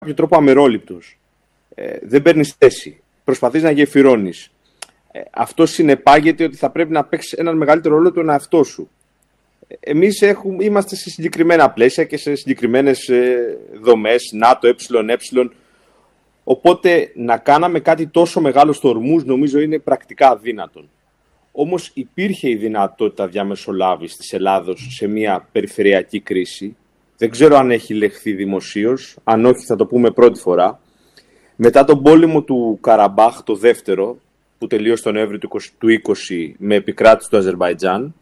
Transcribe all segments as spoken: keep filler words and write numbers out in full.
κάποιο τρόπο αμερόληπτος. Ε, δεν παίρνεις θέση. Προσπαθείς να γεφυρώνεις. Ε, αυτό συνεπάγεται ότι θα πρέπει να παίξεις έναν μεγαλύτερο ρόλο τον εαυτό σου. Εμείς έχουμε, είμαστε σε συγκεκριμένα πλαίσια και σε συγκεκριμένες ε, δομές, ΝΑΤΟ, ΕΕ. Οπότε να κάναμε κάτι τόσο μεγάλο στο Ορμούζ νομίζω είναι πρακτικά αδύνατον. Όμως υπήρχε η δυνατότητα διαμεσολάβησης της Ελλάδος σε μια περιφερειακή κρίση. Δεν ξέρω αν έχει λεχθεί δημοσίως, αν όχι θα το πούμε πρώτη φορά. Μετά τον πόλεμο του Καραμπάχ, το δεύτερο, που τελείωσε τον Νοέμβριο του είκοσι με επικράτηση του Αζερμπαϊτζάν,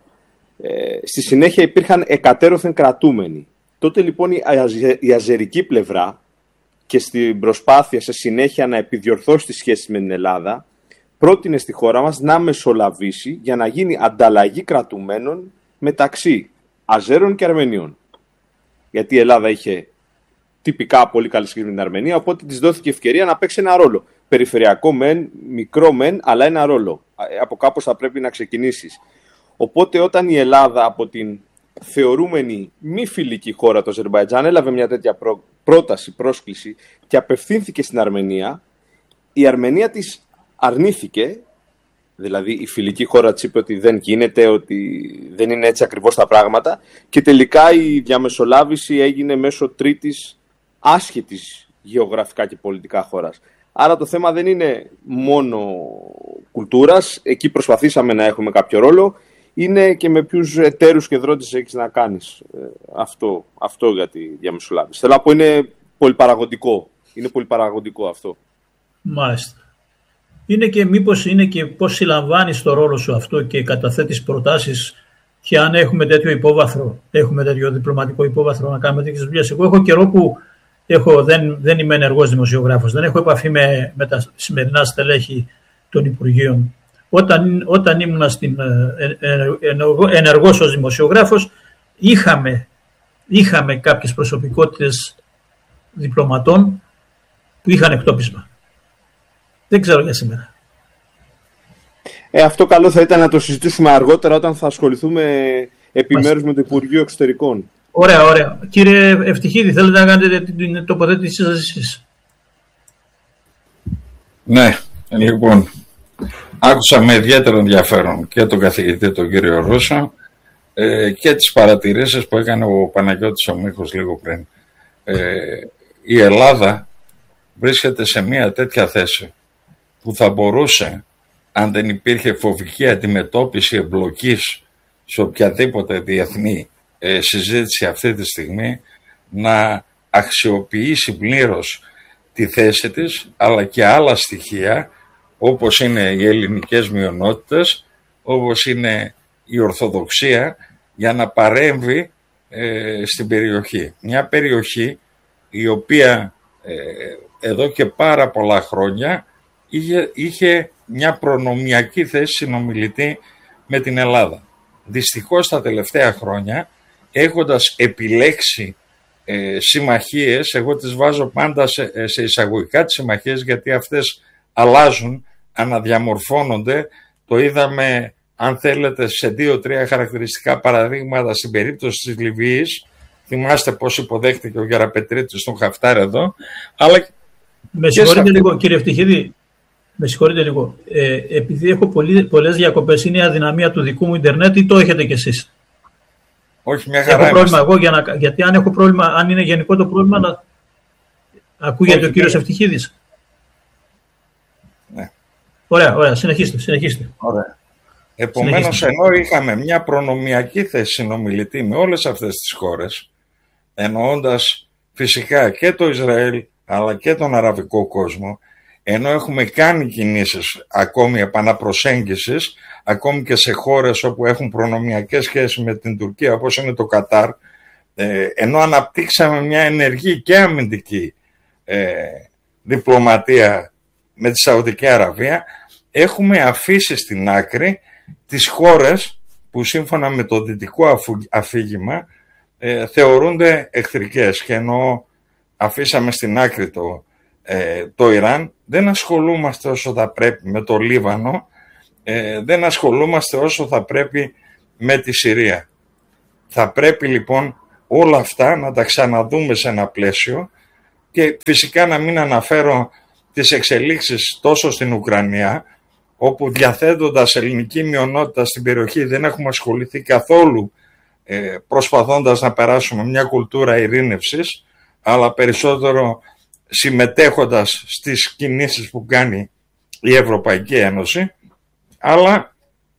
ε, στη συνέχεια υπήρχαν εκατέρωθεν κρατούμενοι. Τότε λοιπόν η, αζε, η αζερική πλευρά και στην προσπάθεια σε συνέχεια να επιδιορθώσει τις σχέσεις με την Ελλάδα, πρότεινε στη χώρα μας να μεσολαβήσει για να γίνει ανταλλαγή κρατουμένων μεταξύ Αζέρων και Αρμενίων. Γιατί η Ελλάδα είχε τυπικά πολύ καλή σχέση με την Αρμενία, οπότε της δόθηκε ευκαιρία να παίξει ένα ρόλο. Περιφερειακό μεν, μικρό μεν, αλλά ένα ρόλο. Από κάπως θα πρέπει να ξεκινήσεις. Οπότε όταν η Ελλάδα από την θεωρούμενη μη φιλική χώρα του Αζερμπαϊτζάν έλαβε μια τέτοια πρό... πρόταση, πρόσκληση και απευθύνθηκε στην Αρμενία, η Αρμενία της αρνήθηκε, δηλαδή η φιλική χώρα της είπε ότι δεν γίνεται, ότι δεν είναι έτσι ακριβώς τα πράγματα και τελικά η διαμεσολάβηση έγινε μέσω τρίτης άσχετης γεωγραφικά και πολιτικά χώρας. Άρα το θέμα δεν είναι μόνο κουλτούρας, εκεί προσπαθήσαμε να έχουμε κάποιο ρόλο, είναι και με ποιους εταίρους και δρόντες έχεις να κάνεις αυτό, αυτό για τη διαμεσολάβηση. Θέλω να πω είναι πολυπαραγωγικό, είναι πολυπαραγωγικό αυτό. Μάλιστα. Είναι και μήπως είναι και πώς συλλαμβάνεις το ρόλο σου αυτό και καταθέτεις προτάσεις και αν έχουμε τέτοιο υπόβαθρο, έχουμε τέτοιο διπλωματικό υπόβαθρο να κάνουμε τέτοιες δουλειές. Εγώ έχω καιρό που έχω, δεν, δεν είμαι ενεργός δημοσιογράφος, δεν έχω επαφή με, με τα σημερινά στελέχη των Υπουργείων. Όταν, όταν ήμουν στην, ενεργό, ενεργός ως δημοσιογράφος, είχαμε, είχαμε κάποιες προσωπικότητες διπλωματών που είχαν εκτόπισμα. Δεν ξέρω για σήμερα. Ε, αυτό καλό θα ήταν να το συζητήσουμε αργότερα όταν θα ασχοληθούμε επιμέρους με το Υπουργείο Εξωτερικών. Ωραία, ωραία. Κύριε Ευτυχίδη, θέλετε να κάνετε την τοποθέτησή σας εσείς? Ναι, λοιπόν, άκουσα με ιδιαίτερο ενδιαφέρον και τον καθηγητή τον κύριο Ρούσο ε, και τις παρατηρήσεις που έκανε ο Παναγιώτης ο Μίχος λίγο πριν. Ε, η Ελλάδα βρίσκεται σε μια τέτοια θέση που θα μπορούσε, αν δεν υπήρχε φοβική αντιμετώπιση εμπλοκής σε οποιαδήποτε διεθνή ε, συζήτηση αυτή τη στιγμή, να αξιοποιήσει πλήρως τη θέση της, αλλά και άλλα στοιχεία, όπως είναι οι ελληνικές μειονότητες, όπως είναι η Ορθοδοξία, για να παρέμβει ε, στην περιοχή. Μια περιοχή η οποία ε, εδώ και πάρα πολλά χρόνια είχε, είχε μια προνομιακή θέση συνομιλητή με την Ελλάδα. Δυστυχώς τα τελευταία χρόνια, έχοντας επιλέξει ε, συμμαχίες, εγώ τις βάζω πάντα σε, σε εισαγωγικά τις συμμαχίες, γιατί αυτές αλλάζουν, αναδιαμορφώνονται. Το είδαμε, αν θέλετε, σε δύο-τρία χαρακτηριστικά παραδείγματα στην περίπτωση της Λιβύης. Θυμάστε πώς υποδέχτηκε ο Γεραπετρίτης στον Χαφτάρ εδώ. Αλλά με συγχωρείτε λίγο, κύριε Ευτυχίδη. Με συγχωρείτε λίγο. Ε, επειδή έχω πολλές διακοπές, είναι η αδυναμία του δικού μου ίντερνετ ή το έχετε κι εσείς? Όχι, μια χαρά. Έχω πρόβλημα εγώ, για να, γιατί αν έχω πρόβλημα, αν είναι γενικό το πρόβλημα, να... ακούγεται Όχι, ο κύριος Ευτυχίδης. Ναι. Ωραία, ωραία. Συνεχίστε, συνεχίστε. Ωραία. Επομένως, ενώ είχαμε μια προνομιακή θέση συνομιλητή με όλες αυτές τις χώρες, εννοώντας φυσικά και το Ισραήλ, αλλά και τον αραβικό κόσμο, ενώ έχουμε κάνει κινήσεις ακόμη επαναπροσέγγισης, ακόμη και σε χώρες όπου έχουν προνομιακές σχέσεις με την Τουρκία, όπως είναι το Κατάρ, ε, ενώ αναπτύξαμε μια ενεργή και αμυντική ε, διπλωματία με τη Σαουδική Αραβία, έχουμε αφήσει στην άκρη τις χώρες που σύμφωνα με το δυτικό αφήγημα ε, θεωρούνται εχθρικές. Και ενώ αφήσαμε στην άκρη το, ε, το Ιράν, δεν ασχολούμαστε όσο θα πρέπει με το Λίβανο, ε, δεν ασχολούμαστε όσο θα πρέπει με τη Συρία. Θα πρέπει λοιπόν όλα αυτά να τα ξαναδούμε σε ένα πλαίσιο Και φυσικά να μην αναφέρω τις εξελίξεις τόσο στην Ουκρανία, όπου διαθέτοντας ελληνική μειονότητα στην περιοχή δεν έχουμε ασχοληθεί καθόλου ε, προσπαθώντας να περάσουμε μια κουλτούρα ειρήνευσης, αλλά περισσότερο συμμετέχοντας στις κινήσεις που κάνει η Ευρωπαϊκή Ένωση, αλλά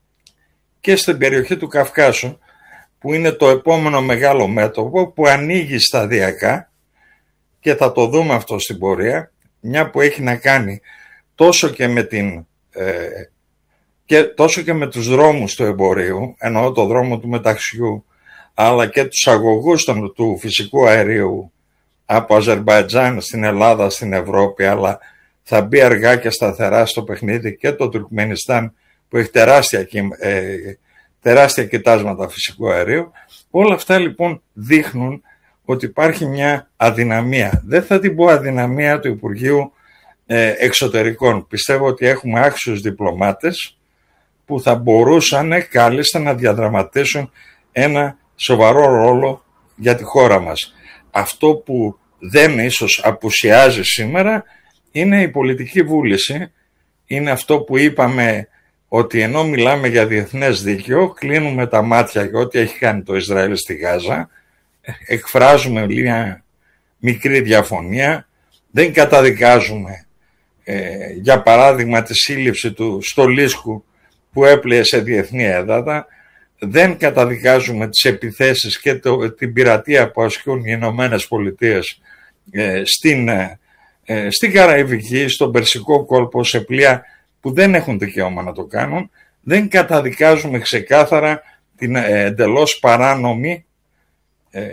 και στην περιοχή του Καυκάσου, που είναι το επόμενο μεγάλο μέτωπο που ανοίγει σταδιακά, και θα το δούμε αυτό στην πορεία, μια που έχει να κάνει τόσο και με, την, ε, και, τόσο και με τους δρόμους του εμπορίου, εννοώ το δρόμο του μεταξιού, αλλά και τους αγωγούς του φυσικού αερίου από Αζερμπαϊτζάν στην Ελλάδα, στην Ευρώπη, αλλά θα μπει αργά και σταθερά στο παιχνίδι και το Τουρκμενιστάν, που έχει τεράστια, ε, τεράστια κοιτάσματα φυσικού αερίου. Όλα αυτά λοιπόν δείχνουν ότι υπάρχει μια αδυναμία. Δεν θα την πω αδυναμία του Υπουργείου ε, Εξωτερικών. Πιστεύω ότι έχουμε άξιους διπλωμάτες που θα μπορούσαν κάλλιστα να διαδραματίσουν ένα σοβαρό ρόλο για τη χώρα μας. Αυτό που δεν ίσως απουσιάζει σήμερα είναι η πολιτική βούληση. Είναι αυτό που είπαμε, ότι ενώ μιλάμε για διεθνές δίκαιο, κλείνουμε τα μάτια για ό,τι έχει κάνει το Ισραήλ στη Γάζα, εκφράζουμε μια μικρή διαφωνία, δεν καταδικάζουμε ε, για παράδειγμα τη σύλληψη του Στολίσκου που έπλεε σε διεθνή έδατα, δεν καταδικάζουμε τις επιθέσεις και το, την πειρατεία που ασκούν οι Ηνωμένες Πολιτείες ε, στην, ε, στην Καραϊβική, στον Περσικό κόλπο, σε πλοία που δεν έχουν δικαίωμα να το κάνουν. Δεν καταδικάζουμε ξεκάθαρα την ε, εντελώς παράνομη ε,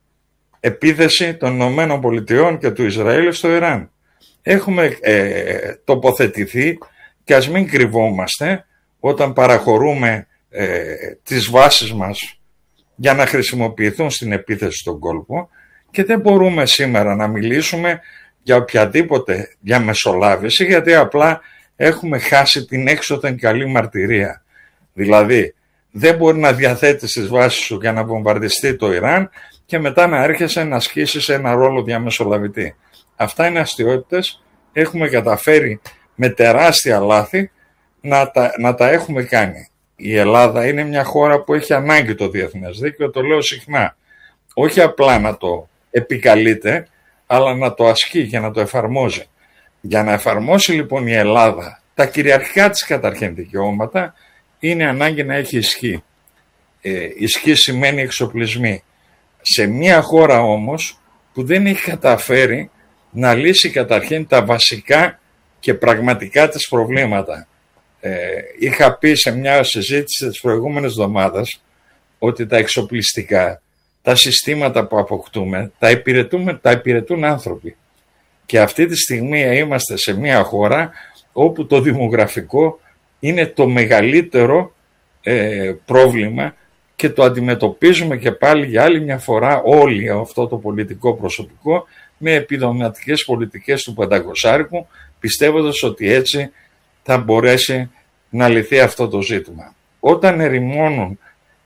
επίθεση των Ηνωμένων Πολιτειών και του Ισραήλ στο Ιράν. Έχουμε ε, τοποθετηθεί, και ας μην κρυβόμαστε όταν παραχωρούμε ε, τις βάσεις μας για να χρησιμοποιηθούν στην επίθεση στον κόλπο, και δεν μπορούμε σήμερα να μιλήσουμε για οποιαδήποτε διαμεσολάβηση, γιατί απλά έχουμε χάσει την έξωθεν καλή μαρτυρία. Δηλαδή δεν μπορεί να διαθέτεις τις βάσεις σου για να βομβαρδιστεί το Ιράν και μετά να έρχεσαι να ασκήσεις ένα ρόλο διαμεσολαβητή. Αυτά είναι αστιότητες. Έχουμε καταφέρει με τεράστια λάθη να τα, να τα έχουμε κάνει. Η Ελλάδα είναι μια χώρα που έχει ανάγκη το διεθνές δίκαιο, το λέω συχνά. Όχι απλά να το επικαλείται, αλλά να το ασκεί και να το εφαρμόζει. Για να εφαρμόσει λοιπόν η Ελλάδα τα κυριαρχικά της καταρχήν δικαιώματα, είναι ανάγκη να έχει ισχύ. Ε, ισχύ σημαίνει εξοπλισμοί. Σε μια χώρα όμως που δεν έχει καταφέρει να λύσει καταρχήν τα βασικά και πραγματικά της προβλήματα. Ε, είχα πει σε μια συζήτηση τις προηγούμενες εβδομάδες ότι τα εξοπλιστικά, τα συστήματα που αποκτούμε, τα, υπηρετούμε, τα υπηρετούν άνθρωποι. Και αυτή τη στιγμή είμαστε σε μια χώρα όπου το δημογραφικό είναι το μεγαλύτερο ε, πρόβλημα, και το αντιμετωπίζουμε και πάλι για άλλη μια φορά όλοι αυτό το πολιτικό προσωπικό με επιδοματικές πολιτικές του πεντακοσάρικου, πιστεύοντας ότι έτσι θα μπορέσει να λυθεί αυτό το ζήτημα. Όταν ερημώνουν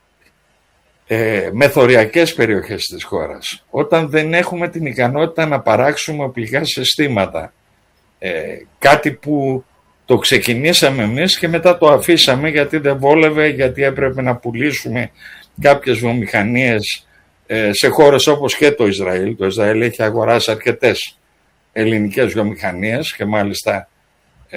ε, μεθοριακές περιοχές της χώρας, όταν δεν έχουμε την ικανότητα να παράξουμε οπλικά συστήματα, ε, κάτι που το ξεκινήσαμε εμείς και μετά το αφήσαμε γιατί δεν βόλευε, γιατί έπρεπε να πουλήσουμε κάποιες βιομηχανίες ε, σε χώρες όπως και το Ισραήλ. Το Ισραήλ έχει αγοράσει αρκετές ελληνικές βιομηχανίες και μάλιστα ε,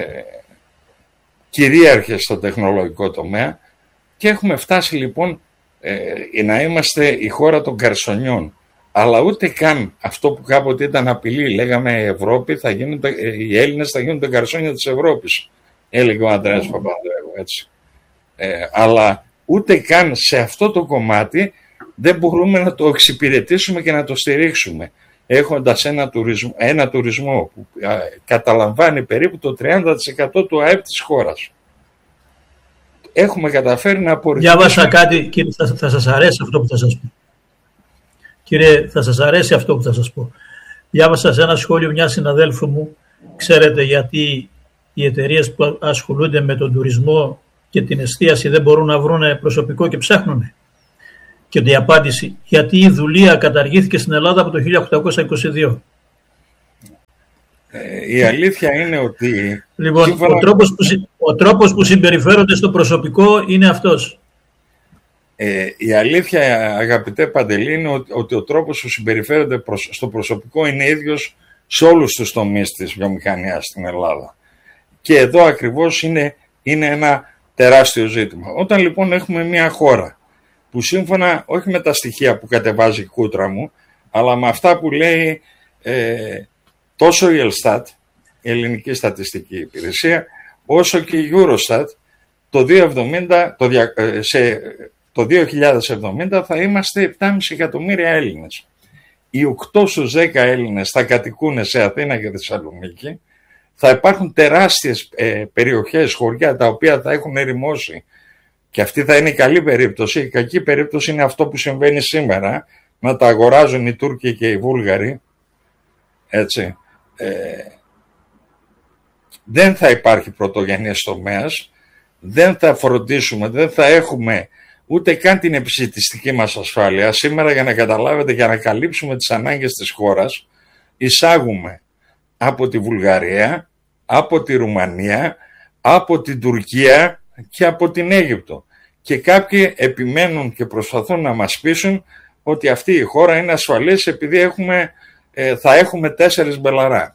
κυρίαρχες στο τεχνολογικό τομέα, και έχουμε φτάσει λοιπόν ε, να είμαστε η χώρα των καρσονιών. Αλλά ούτε καν αυτό που κάποτε ήταν απειλή, λέγαμε η Ευρώπη, θα γίνουν, οι Έλληνες θα γίνουν τα καρσόνια της Ευρώπης, έλεγε ο Ανδρέας Παπανδρέου, έτσι. Ε, αλλά ούτε καν σε αυτό το κομμάτι δεν μπορούμε να το εξυπηρετήσουμε και να το στηρίξουμε, έχοντας ένα τουρισμό, ένα τουρισμό που α, καταλαμβάνει περίπου το τριάντα τοις εκατό του ΑΕΠ της χώρας. Έχουμε καταφέρει να απορριφθούμε. Διάβασα κάτι, κύριε, θα, θα σας αρέσει αυτό που θα σας πω. Κύριε, θα σας αρέσει αυτό που θα σας πω. Διάβασα σε ένα σχόλιο μια συναδέλφου μου, ξέρετε γιατί οι εταιρείες που ασχολούνται με τον τουρισμό και την εστίαση δεν μπορούν να βρουν προσωπικό και ψάχνουν. Και η απάντηση, γιατί η δουλεία καταργήθηκε στην Ελλάδα από το χίλια οκτακόσια είκοσι δύο. Ε, η αλήθεια είναι ότι... Λοιπόν, σύμφωνα... ο, τρόπος που, ο τρόπος που συμπεριφέρονται στο προσωπικό είναι αυτός. Ε, η αλήθεια, αγαπητέ Παντελή, είναι ότι, ότι ο τρόπος που συμπεριφέρονται προς, στο προσωπικό είναι ίδιος σε όλους τους τομείς της βιομηχανίας στην Ελλάδα. Και εδώ ακριβώς είναι, είναι ένα τεράστιο ζήτημα. Όταν λοιπόν έχουμε μια χώρα που σύμφωνα όχι με τα στοιχεία που κατεβάζει η κούτρα μου, αλλά με αυτά που λέει ε, τόσο η Ελστάτ, η Ελληνική Στατιστική Υπηρεσία, όσο και η Eurostat, το, δύο χιλιάδες εβδομήντα, το, σε, το δύο χιλιάδες εβδομήντα θα είμαστε επτά κόμμα πέντε εκατομμύρια Έλληνες. Οι οκτώ στους δέκα Έλληνες θα κατοικούν σε Αθήνα και Θεσσαλονίκη. Θα υπάρχουν τεράστιες ε, περιοχές, χωριά, τα οποία θα έχουν ερημώσει. Και αυτή θα είναι η καλή περίπτωση. Η κακή περίπτωση είναι αυτό που συμβαίνει σήμερα, να τα αγοράζουν οι Τούρκοι και οι Βούλγαροι. Έτσι. Ε, δεν θα υπάρχει πρωτογενής τομέας, δεν θα φροντίσουμε, δεν θα έχουμε ούτε καν την επισιτιστική μας ασφάλεια. Σήμερα, για να καταλάβετε, για να καλύψουμε τις ανάγκες της χώρας, εισάγουμε από τη Βουλγαρία, από τη Ρουμανία, από την Τουρκία και από την Αίγυπτο. Και κάποιοι επιμένουν και προσπαθούν να μας πείσουν ότι αυτή η χώρα είναι ασφαλής επειδή έχουμε, ε, θα έχουμε τέσσερις μπελαρά.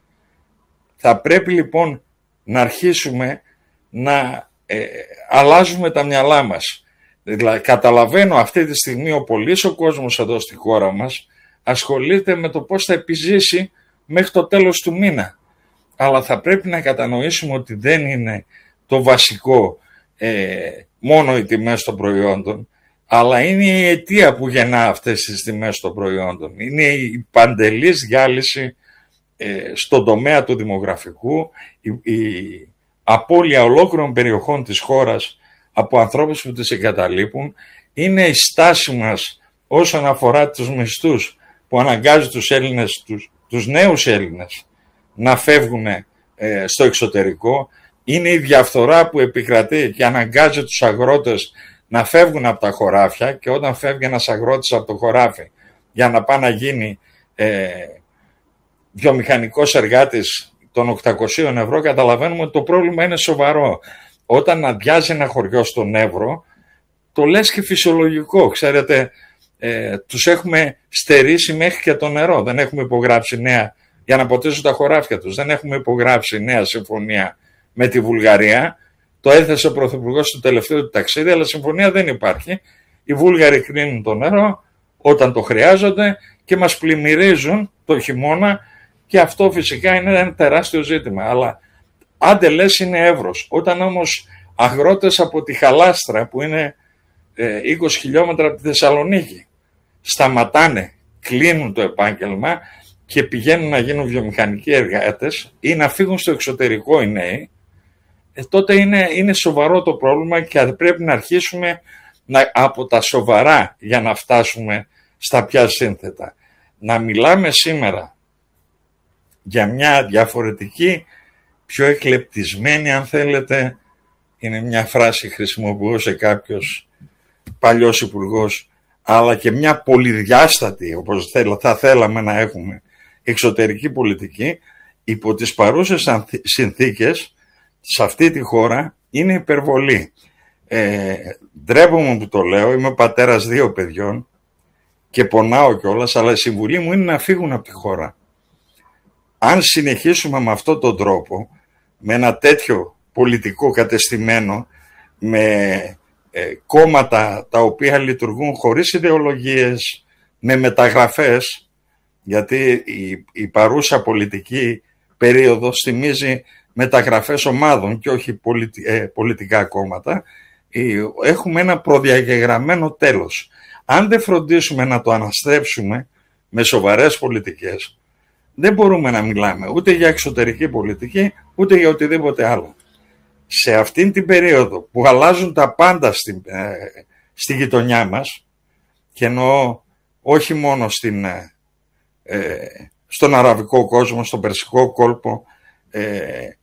Θα πρέπει λοιπόν να αρχίσουμε να ε, αλλάζουμε τα μυαλά μας. Δηλαδή, καταλαβαίνω αυτή τη στιγμή ο πολύς ο κόσμος εδώ στη χώρα μας ασχολείται με το πώς θα επιζήσει μέχρι το τέλος του μήνα. Αλλά θα πρέπει να κατανοήσουμε ότι δεν είναι το βασικό ε, μόνο οι τιμές των προϊόντων, αλλά είναι η αιτία που γεννά αυτές τις τιμές των προϊόντων. Είναι η παντελής διάλυση ε, στον τομέα του δημογραφικού, η, η απώλεια ολόκληρων περιοχών της χώρας από ανθρώπους που τις εγκαταλείπουν, είναι η στάση μας όσον αφορά τους μισθούς που αναγκάζει τους Έλληνες, τους, τους νέους Έλληνες να φεύγουν ε, στο εξωτερικό, είναι η διαφθορά που επικρατεί και αναγκάζει τους αγρότες να φεύγουν από τα χωράφια, και όταν φεύγει ένας αγρότης από το χωράφι για να πάει να γίνει ε, βιομηχανικός εργάτης των οκτακοσίων ευρώ, καταλαβαίνουμε ότι το πρόβλημα είναι σοβαρό. Όταν αδειάζει ένα χωριό στον Εύρο, το λες και φυσιολογικό. Ξέρετε, ε, τους έχουμε στερήσει μέχρι και το νερό. Δεν έχουμε υπογράψει νέα, για να ποτίσουν τα χωράφια τους, δεν έχουμε υπογράψει νέα συμφωνία με τη Βουλγαρία. Το έθεσε ο Πρωθυπουργός στο τελευταίο του ταξίδι, αλλά συμφωνία δεν υπάρχει. Οι Βούλγαροι κρίνουν το νερό όταν το χρειάζονται και μας πλημμυρίζουν το χειμώνα, και αυτό φυσικά είναι ένα τεράστιο ζήτημα. Αλλά άντε λες είναι Εύρος. Όταν όμως αγρότες από τη Χαλάστρα, που είναι ε, είκοσι χιλιόμετρα από τη Θεσσαλονίκη, σταματάνε, κλείνουν το επάγγελμα και πηγαίνουν να γίνουν βιομηχανικοί εργάτες ή να φύγουν στο εξωτερικό οι νέοι, ε, τότε είναι, είναι σοβαρό το πρόβλημα και πρέπει να αρχίσουμε να, από τα σοβαρά για να φτάσουμε στα πια σύνθετα. Να μιλάμε σήμερα για μια διαφορετική, πιο εκλεπτισμένη, αν θέλετε, είναι μια φράση χρησιμοποιούσε κάποιος παλιός υπουργός, αλλά και μια πολυδιάστατη, όπως θα θέλαμε να έχουμε, εξωτερική πολιτική, υπό τις παρούσες συνθήκες σε αυτή τη χώρα είναι υπερβολή. Ε, ντρέπομαι που το λέω, είμαι πατέρας δύο παιδιών και πονάω κιόλας, αλλά η συμβουλή μου είναι να φύγουν από τη χώρα. Αν συνεχίσουμε με αυτόν τον τρόπο, με ένα τέτοιο πολιτικό κατεστημένο, με ε, κόμματα τα οποία λειτουργούν χωρίς ιδεολογίες, με μεταγραφές, γιατί η, η παρούσα πολιτική περίοδος θυμίζει μεταγραφές ομάδων και όχι πολιτι, ε, πολιτικά κόμματα, ε, έχουμε ένα προδιαγεγραμμένο τέλος. Αν δεν φροντίσουμε να το αναστρέψουμε με σοβαρές πολιτικές, δεν μπορούμε να μιλάμε ούτε για εξωτερική πολιτική, ούτε για οτιδήποτε άλλο. Σε αυτήν την περίοδο που αλλάζουν τα πάντα στη, ε, στη γειτονιά μας, και εννοώ όχι μόνο στην, ε, στον αραβικό κόσμο, στον περσικό κόλπο, ε,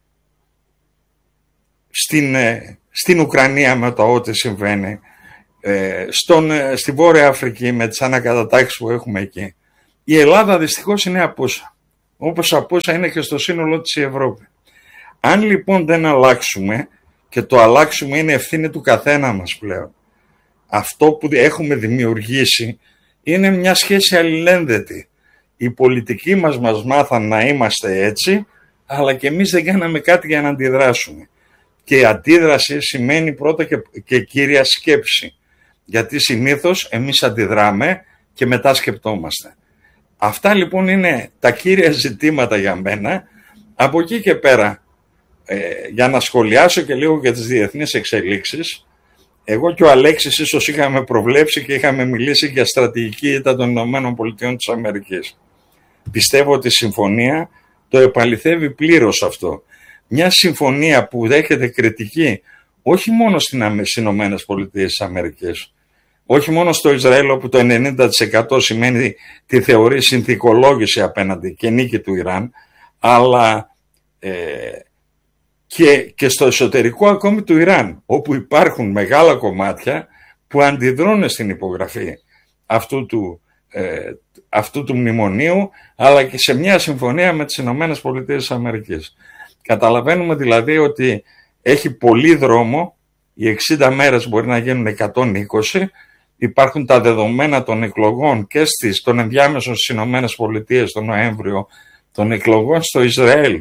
στην, ε, στην Ουκρανία με το ό,τι συμβαίνει, ε, στον, ε, στη Βόρεια Αφρική με τις ανακατατάξεις που έχουμε εκεί. Η Ελλάδα δυστυχώς είναι απούσα. όπως από όσα είναι και στο σύνολο της Ευρώπη. Αν λοιπόν δεν αλλάξουμε, και το αλλάξουμε είναι ευθύνη του καθένα μας πλέον, αυτό που έχουμε δημιουργήσει είναι μια σχέση αλληλένδετη. Οι πολιτικοί μας μας μάθαν να είμαστε έτσι, αλλά και εμείς δεν κάναμε κάτι για να αντιδράσουμε. Και η αντίδραση σημαίνει πρώτα και, και κύρια σκέψη. Γιατί συνήθως εμείς αντιδράμε και μετά σκεπτόμαστε. Αυτά λοιπόν είναι τα κύρια ζητήματα για μένα. Από εκεί και πέρα, ε, για να σχολιάσω και λίγο για τις διεθνείς εξελίξεις, εγώ και ο Αλέξης ίσως είχαμε προβλέψει και είχαμε μιλήσει για στρατηγική ήττα των Ηνωμένων Πολιτειών της Αμερικής. Πιστεύω ότι η συμφωνία το επαληθεύει πλήρως αυτό. Μια συμφωνία που δέχεται κριτική όχι μόνο στις Ηνωμένες Πολιτείες της Αμερικής, όχι μόνο στο Ισραήλ όπου το ενενήντα τοις εκατό σημαίνει τη θεωρεί συνθηκολόγηση απέναντι και νίκη του Ιράν, αλλά ε, και, και στο εσωτερικό ακόμη του Ιράν, όπου υπάρχουν μεγάλα κομμάτια που αντιδρούν στην υπογραφή αυτού του, ε, αυτού του μνημονίου, αλλά και σε μια συμφωνία με τις Ηνωμένες Πολιτείες της Αμερικής. Καταλαβαίνουμε δηλαδή ότι έχει πολύ δρόμο, οι εξήντα μέρες μπορεί να γίνουν εκατόν είκοσι, υπάρχουν τα δεδομένα των εκλογών και στις, των ενδιάμεσων στις Ηνωμένες Πολιτείες τον Νοέμβριο, των εκλογών στο Ισραήλ,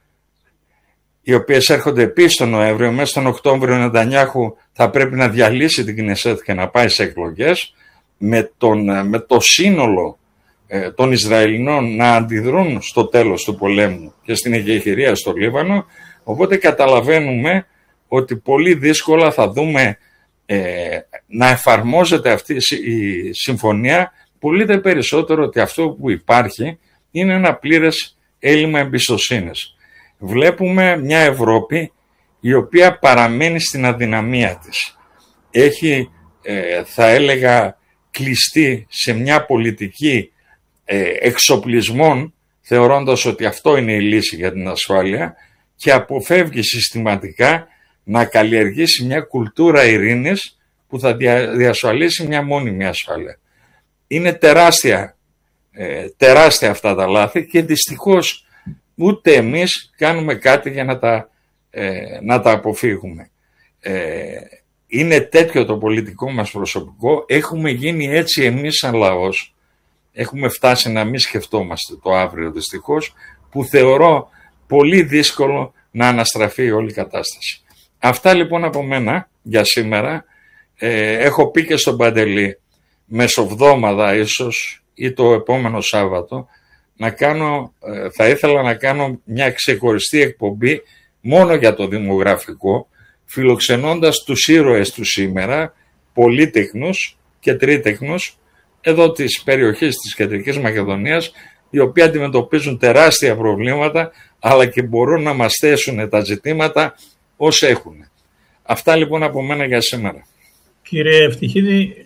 οι οποίες έρχονται επίσης τον Νοέμβριο. Μέσα στον Οκτώβριο ο Νετανιάχου θα πρέπει να διαλύσει την Κνεσέτ και να πάει σε εκλογές, με, τον, με το σύνολο ε, των Ισραηλινών να αντιδρούν στο τέλος του πολέμου και στην εγκεχηρία στο Λίβανο. Οπότε καταλαβαίνουμε ότι πολύ δύσκολα θα δούμε ε, να εφαρμόζεται αυτή η συμφωνία, πολύ δε περισσότερο ότι αυτό που υπάρχει είναι ένα πλήρες έλλειμμα εμπιστοσύνης. Βλέπουμε μια Ευρώπη η οποία παραμένει στην αδυναμία της. Έχει, ε, θα έλεγα, κλειστεί σε μια πολιτική ε, εξοπλισμών, θεωρώντας ότι αυτό είναι η λύση για την ασφάλεια, και αποφεύγει συστηματικά να καλλιεργήσει μια κουλτούρα ειρήνης που θα διασφαλίσει μια μόνιμη ασφάλεια. Είναι τεράστια, ε, τεράστια αυτά τα λάθη και δυστυχώς ούτε εμείς κάνουμε κάτι για να τα, ε, να τα αποφύγουμε. Ε, είναι τέτοιο το πολιτικό μας προσωπικό, έχουμε γίνει έτσι εμείς σαν λαός, έχουμε φτάσει να μην σκεφτόμαστε το αύριο δυστυχώς, που θεωρώ πολύ δύσκολο να αναστραφεί όλη η κατάσταση. Αυτά λοιπόν από μένα για σήμερα. Ε, έχω πει και στον Παντελή μεσοβδόμαδα ίσως ή το επόμενο Σάββατο να κάνω, ε, θα ήθελα να κάνω μια ξεχωριστή εκπομπή μόνο για το δημογραφικό, φιλοξενώντας τους ήρωες του σήμερα, πολύτεχνους και τρίτεχνους εδώ της περιοχής της Κεντρικής Μακεδονίας, οι οποίοι αντιμετωπίζουν τεράστια προβλήματα αλλά και μπορούν να μας θέσουν τα ζητήματα όσα έχουν. Αυτά λοιπόν από μένα για σήμερα. Κύριε Ευτυχίδη,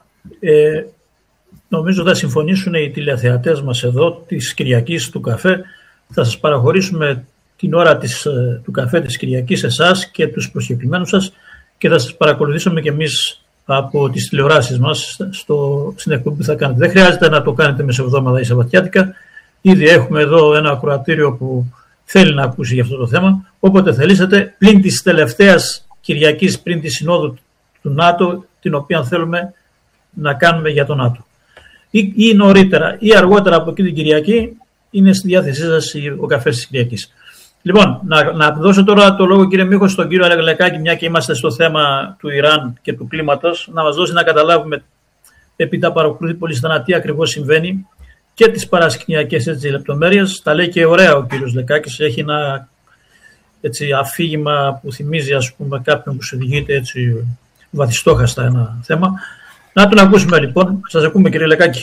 ε, νομίζω θα συμφωνήσουν οι τηλεθεατές μας εδώ της Κυριακής του καφέ. Θα σας παραχωρήσουμε την ώρα της, του καφέ της Κυριακής εσάς και τους προσκεκλημένους σας και θα σας παρακολουθήσουμε και εμείς από τις τηλεοράσεις μας στο, στην εκπομπή που θα κάνετε. Δεν χρειάζεται να το κάνετε μεσοβδόμαδα ή Σαββατιάτικα. Ήδη έχουμε εδώ ένα ακροατήριο που θέλει να ακούσει για αυτό το θέμα. Όποτε θελήσετε, πλην της τελευταίας Κυριακής, πριν τη Συνόδου του ΝΑΤΟ, την οποία θέλουμε να κάνουμε για το ΝΑΤΟ. Ή, ή νωρίτερα ή αργότερα από εκεί την Κυριακή, είναι στη διάθεσή σας ο καφές της Κυριακής. Λοιπόν, να, να δώσω τώρα το λόγο, κύριε Μίχο, στον κύριο Αλεγλεκάκη, μια και είμαστε στο θέμα του Ιράν και του κλίματος, να μας δώσει να καταλάβουμε, επειδή τα παρακολουθεί πολύ στενά, τι ακριβώς συμβαίνει και τις παρασκηνιακές έτσι, λεπτομέρειες. Τα λέει και ωραία ο κύριος Λεκάκης, έχει ένα έτσι, αφήγημα που θυμίζει ας πούμε, κάποιον που σου οδηγείται έτσι, βαθιστόχαστα ένα θέμα. Να τον ακούσουμε λοιπόν. Σας ακούμε κύριε Λεκάκη.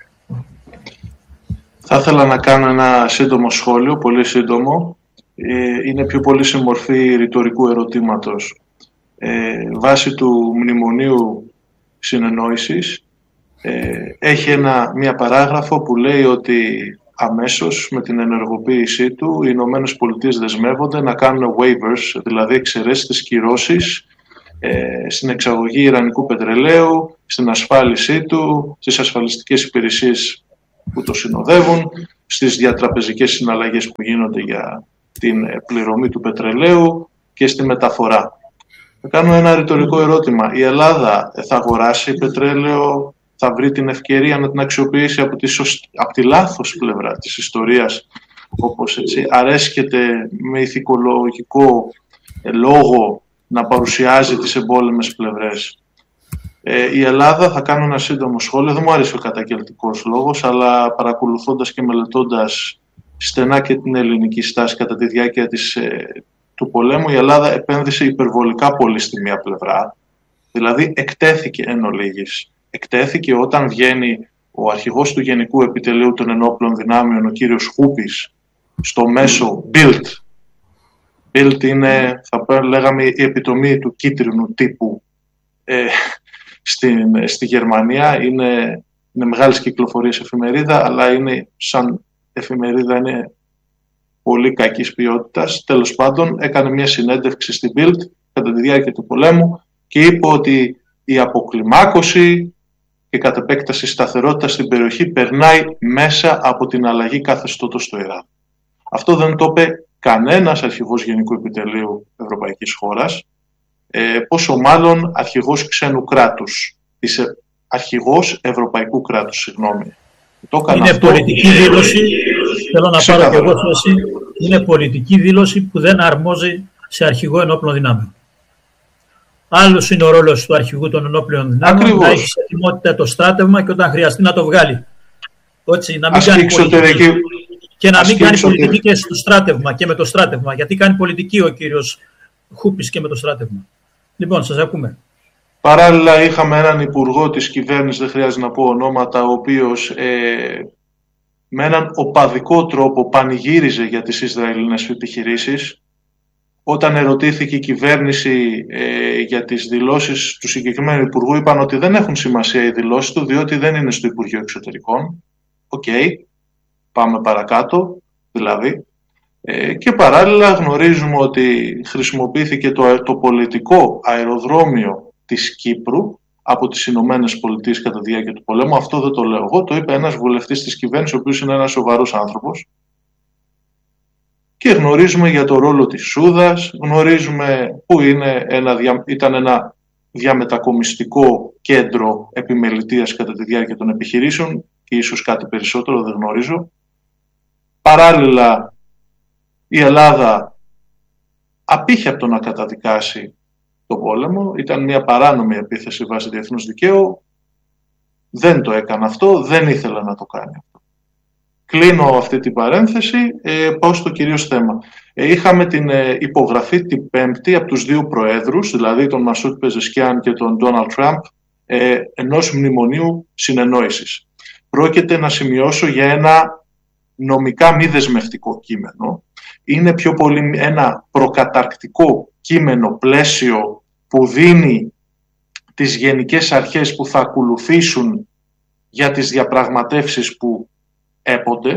Θα ήθελα να κάνω ένα σύντομο σχόλιο, πολύ σύντομο. Είναι πιο πολύ σε μορφή ρητορικού ερωτήματος. Ε, βάσει του Μνημονίου Συνεννόησης ε, έχει ένα, μια παράγραφο που λέει ότι αμέσως με την ενεργοποίησή του οι Ηνωμένες Πολιτείες δεσμεύονται να κάνουν waivers, δηλαδή εξαιρέσεις της κυρώσεις ε, στην εξαγωγή ιρανικού πετρελαίου, στην ασφάλισή του, στις ασφαλιστικές υπηρεσίες που το συνοδεύουν στις διατραπεζικές συναλλαγές που γίνονται για την πληρωμή του πετρελαίου και στη μεταφορά. Θα κάνω ένα ρητορικό ερώτημα. Η Ελλάδα θα αγοράσει πετρέλαιο, θα βρει την ευκαιρία να την αξιοποιήσει από τη, σωσ... από τη λάθος πλευρά της ιστορίας, όπως έτσι αρέσκεται με ηθικολογικό λόγο να παρουσιάζει τις εμπόλεμες πλευρές. Ε, η Ελλάδα, θα κάνω ένα σύντομο σχόλιο, δεν μου άρεσε ο καταγγελτικός λόγος, αλλά παρακολουθώντας και μελετώντας στενά και την ελληνική στάση κατά τη διάρκεια της, ε, του πολέμου, η Ελλάδα επένδυσε υπερβολικά πολύ στη μία πλευρά, δηλαδή εκτέθηκε εν ολίγης. Εκτέθηκε όταν βγαίνει ο αρχηγός του Γενικού Επιτελείου των Ενόπλων Δυνάμεων, ο κύριος Χούπης, στο μέσο Bild. Bild είναι, θα λέγαμε, η επιτομή του κίτρινου τύπου ε, στην, στη Γερμανία. Είναι, είναι μεγάλης κυκλοφορίας εφημερίδα, αλλά είναι σαν εφημερίδα είναι πολύ κακής ποιότητας. Τέλος πάντων, έκανε μια συνέντευξη στην Bild κατά τη διάρκεια του πολέμου και είπε ότι η αποκλιμάκωση και κατ' επέκταση σταθερότητα στην περιοχή περνάει μέσα από την αλλαγή καθεστώτος στο Ιράν. Αυτό δεν το είπε κανένας αρχηγός Γενικού Επιτελείου Ευρωπαϊκής χώρας, ε, πόσο μάλλον αρχηγός ξένου κράτους, της αρχηγός Ευρωπαϊκού κράτους, συγγνώμη. Το είναι αυτό, πολιτική δήλωση, θέλω να πάρω και εγώ θέση, είναι πολιτική δήλωση που δεν αρμόζει σε αρχηγό ενόπλων δυνάμεων. Άλλος είναι ο ρόλος του αρχηγού των ενόπλων δυνάμεων. Ακριβώς. Να έχει σε ετοιμότητα το στράτευμα και όταν χρειαστεί να το βγάλει. Έτσι, να μην κάνει πολιτική. Και να μην κάνει πολιτική και στο στράτευμα και με το στράτευμα. Γιατί κάνει πολιτική ο κύριος Χούπης και με το στράτευμα. Λοιπόν, σας ακούμε. Παράλληλα, είχαμε έναν υπουργό της κυβέρνησης, δεν χρειάζεται να πω ονόματα, ο οποίος ε, με έναν οπαδικό τρόπο πανηγύριζε για τις Ισραηλινές επιχειρήσεις. Όταν ερωτήθηκε η κυβέρνηση ε, για τις δηλώσεις του συγκεκριμένου υπουργού, είπαν ότι δεν έχουν σημασία οι δηλώσεις του, διότι δεν είναι στο Υπουργείο Εξωτερικών. Οκ, okay, πάμε παρακάτω, δηλαδή. Ε, και παράλληλα γνωρίζουμε ότι χρησιμοποιήθηκε το, το πολιτικό αεροδρόμιο της Κύπρου από τις Ηνωμένες Πολιτείες κατά τη διάρκεια του πολέμου. Αυτό δεν το λέω εγώ, το είπε ένας βουλευτής της κυβέρνησης, ο οποίος είναι ένας σοβαρός άνθρωπος. Και γνωρίζουμε για το ρόλο της Σούδας, γνωρίζουμε που είναι ένα, ήταν ένα διαμετακομιστικό κέντρο επιμελητείας κατά τη διάρκεια των επιχειρήσεων και ίσως κάτι περισσότερο, δεν γνωρίζω. Παράλληλα, η Ελλάδα απήχε από το να καταδικάσει τον πόλεμο, ήταν μια παράνομη επίθεση βάσει διεθνούς δικαίου, δεν το έκανε αυτό, δεν ήθελε να το κάνει αυτό. Κλείνω αυτή την παρένθεση, ε, πάω στο κυρίως θέμα. Ε, είχαμε την ε, υπογραφή την Πέμπτη από τους δύο προέδρους, δηλαδή τον Μασούτ Πεζεσκιάν και τον Ντόναλντ Τραμπ, ε, ενός μνημονίου συνεννόησης. Πρόκειται να σημειώσω για ένα νομικά μη δεσμευτικό κείμενο. Είναι πιο πολύ ένα προκαταρκτικό κείμενο πλαίσιο που δίνει τις γενικές αρχές που θα ακολουθήσουν για τις διαπραγματεύσεις που έπονται.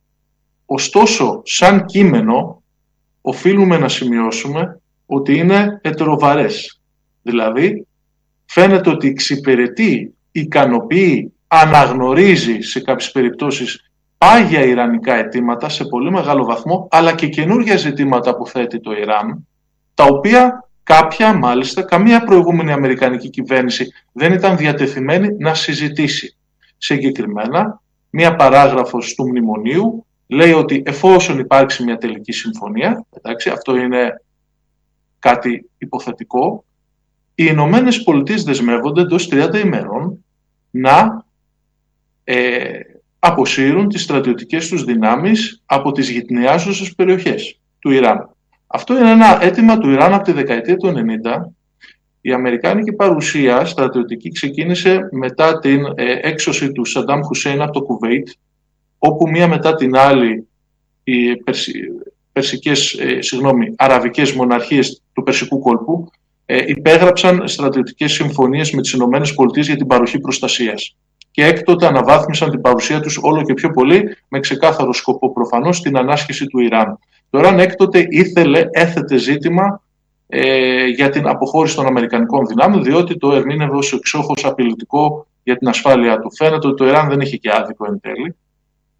Ωστόσο, σαν κείμενο, οφείλουμε να σημειώσουμε ότι είναι ετεροβαρές. Δηλαδή, φαίνεται ότι εξυπηρετεί, ικανοποιεί, αναγνωρίζει σε κάποιες περιπτώσεις πάγια ιρανικά αιτήματα σε πολύ μεγάλο βαθμό, αλλά και καινούργια ζητήματα που θέτει το Ιράν, τα οποία κάποια, μάλιστα, καμία προηγούμενη αμερικανική κυβέρνηση δεν ήταν διατεθειμένη να συζητήσει. Συγκεκριμένα, μία παράγραφος του μνημονίου λέει ότι εφόσον υπάρξει μια τελική συμφωνία, εντάξει, αυτό είναι κάτι υποθετικό, οι Ηνωμένες Πολιτείες δεσμεύονται εντός τριάντα ημερών να ε, αποσύρουν τις στρατιωτικές τους δυνάμεις από τις γειτονιάζουσες περιοχές του Ιράν. Αυτό είναι ένα αίτημα του Ιράν από τη δεκαετία του ενενήντα. Η αμερικάνικη παρουσία στρατιωτική ξεκίνησε μετά την ε, έξωση του Σαντάμ Χουσέιν από το Κουβέιτ, όπου μία μετά την άλλη οι περσι, περσικές, ε, συγγνώμη, αραβικές μοναρχίες του Περσικού κόλπου ε, υπέγραψαν στρατιωτικές συμφωνίες με τις Ηνωμένες Πολιτείες για την παροχή προστασίας. Και έκτοτε αναβάθμισαν την παρουσία τους όλο και πιο πολύ, με ξεκάθαρο σκοπό προφανώς την ανάσχεση του Ιράν. Το Ιράν έκτοτε ήθελε, έθετε ζήτημα ε, για την αποχώρηση των Αμερικανικών δυνάμεων, διότι το ερμήνευε ως εξόχως απειλητικό για την ασφάλεια του. Φαίνεται ότι το Ιράν δεν είχε και άδικο εν τέλει.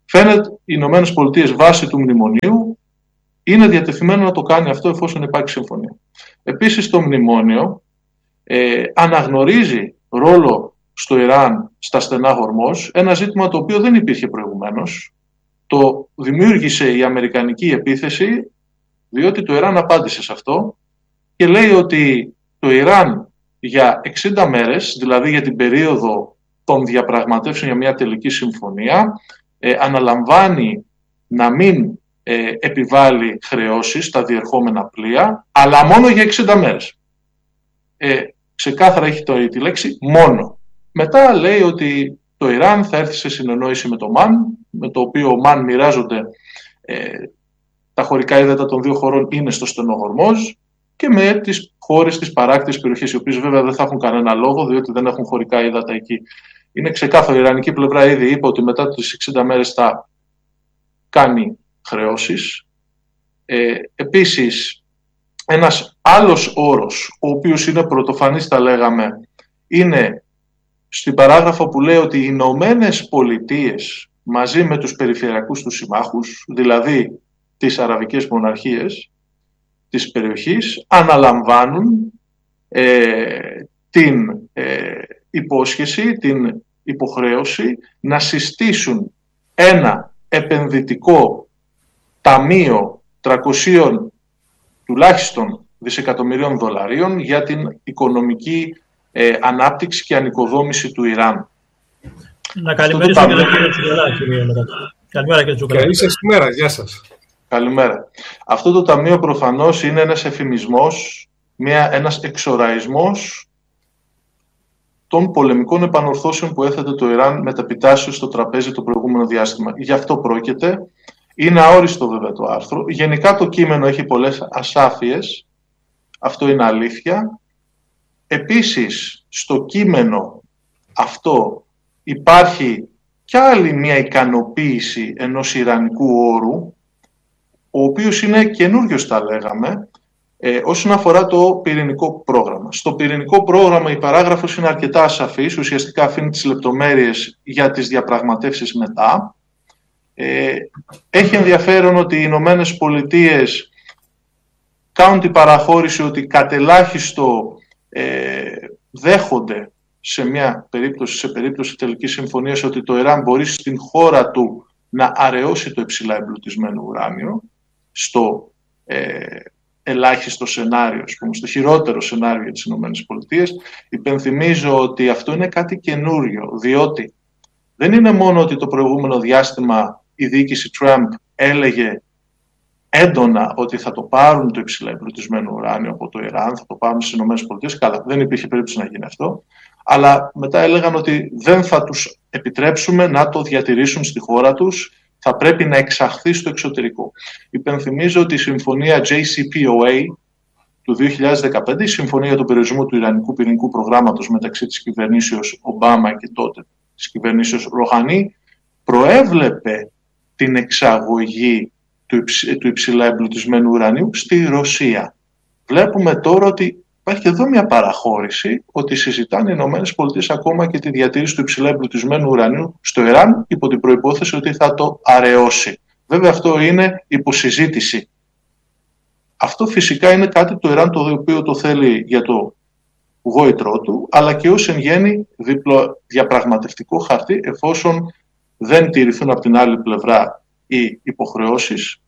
Φαίνεται οι Ηνωμένες Πολιτείες βάσει του μνημονίου είναι διατεθειμένο να το κάνει αυτό εφόσον υπάρχει συμφωνία. Επίσης το μνημόνιο ε, αναγνωρίζει ρόλο στο Ιράν στα στενά Χορμόζ, ένα ζήτημα το οποίο δεν υπήρχε προηγουμένως. Το δημιούργησε η αμερικανική επίθεση, διότι το Ιράν απάντησε σε αυτό και λέει ότι το Ιράν για εξήντα μέρες, δηλαδή για την περίοδο των διαπραγματεύσεων για μια τελική συμφωνία, ε, αναλαμβάνει να μην ε, επιβάλλει χρεώσεις στα διερχόμενα πλοία, αλλά μόνο για εξήντα μέρες. Ε, ξεκάθαρα έχει το, τη λέξη μόνο. Μετά λέει ότι το Ιράν θα έρθει σε συνεννόηση με το ΜΑΝ, με το οποίο ο ΜΑΝ μοιράζονται ε, τα χωρικά ύδατα των δύο χωρών είναι στο στενό Χορμόζ και με τις χώρες της παράκτης περιοχής, οι οποίες βέβαια δεν θα έχουν κανένα λόγο, διότι δεν έχουν χωρικά ύδατα εκεί. Είναι ξεκάθαρο, η Ιρανική πλευρά ήδη είπε ότι μετά τις εξήντα μέρες θα κάνει χρεώσεις. Ε, επίσης, ένας άλλος όρος, ο οποίος είναι πρωτοφανής, τα λέγαμε, είναι στην παράγραφο που λέει ότι οι Ηνωμένες Πολιτείες μαζί με τους περιφερειακούς τους συμμάχους, δηλαδή τις αραβικές μοναρχίες της περιοχής, αναλαμβάνουν ε, την ε, υπόσχεση, την υποχρέωση να συστήσουν ένα επενδυτικό ταμείο τριακόσια τουλάχιστον δισεκατομμυρίων δολαρίων για την οικονομική ε, ανάπτυξη και ανοικοδόμηση του Ιράν. Να καλημερίσω και τον κύριο Τσουκαλά, κύριε Λερατή. Καλημέρα κύριε Τσουκαλά. Καλή σας ημέρα, γεια σας. Καλημέρα. Αυτό το ταμείο προφανώς είναι ένας εφημισμός, μια, ένας εξοραϊσμός των πολεμικών επανορθώσεων που έθετε το Ιράν μεταπιτάσσεως στο τραπέζι το προηγούμενο διάστημα. Γι' αυτό πρόκειται. Είναι αόριστο βέβαια το άρθρο. Γενικά το κείμενο έχει πολλές ασάφειες. Αυτό είναι αλήθεια. Επίσης, στο κείμενο αυτό υπάρχει κι άλλη μια ικανοποίηση ενός ιρανικού όρου, ο οποίος είναι καινούριος, τα λέγαμε, ε, όσον αφορά το πυρηνικό πρόγραμμα. Στο πυρηνικό πρόγραμμα η παράγραφος είναι αρκετά ασαφής, ουσιαστικά αφήνει τις λεπτομέρειες για τις διαπραγματεύσεις μετά. Ε, έχει ενδιαφέρον ότι οι Ηνωμένες Πολιτείες κάνουν την παραχώρηση ότι κατελάχιστο ε, δέχονται σε μια περίπτωση, σε περίπτωση τελικής συμφωνίας, ότι το Ιράν μπορεί στην χώρα του να αραιώσει το υψηλά εμπλουτισμένο ουράνιο, στο ε, ελάχιστο σενάριο, πούμε, στο χειρότερο σενάριο για τις ΗΠΑ. Υπενθυμίζω ότι αυτό είναι κάτι καινούριο, διότι δεν είναι μόνο ότι το προηγούμενο διάστημα η διοίκηση Τραμπ έλεγε έντονα ότι θα το πάρουν το υψηλά εμπλουτισμένο ουράνιο από το Ιράν, θα το πάρουν στις ΗΠΑ. Καλά, δεν υπήρχε περίπτωση να γίνει αυτό. Αλλά μετά έλεγαν ότι δεν θα τους επιτρέψουμε να το διατηρήσουν στη χώρα τους, θα πρέπει να εξαχθεί στο εξωτερικό. Υπενθυμίζω ότι η συμφωνία τζέι σι πι ο έι του δύο χιλιάδες δεκαπέντε, η συμφωνία για τον περιορισμό του Ιρανικού πυρηνικού προγράμματος μεταξύ της κυβερνήσεως Ομπάμα και τότε της κυβερνήσεως Ροχανί, προέβλεπε την εξαγωγή του, υψ, του υψηλά εμπλουτισμένου ουρανίου στη Ρωσία. Βλέπουμε τώρα ότι υπάρχει εδώ μια παραχώρηση, ότι συζητάνε οι Ηνωμένες Πολιτείες ακόμα και τη διατήρηση του υψηλά εμπλουτισμένου ουρανίου στο Ιράν, υπό την προϋπόθεση ότι θα το αραιώσει. Βέβαια αυτό είναι υποσυζήτηση. Αυτό φυσικά είναι κάτι το Ιράν το οποίο το θέλει για το γόητρό του, αλλά και ως εν γέννη δίπλο διαπραγματευτικό χαρτί, εφόσον δεν τηρηθούν από την άλλη πλευρά οι υποχρεώσεις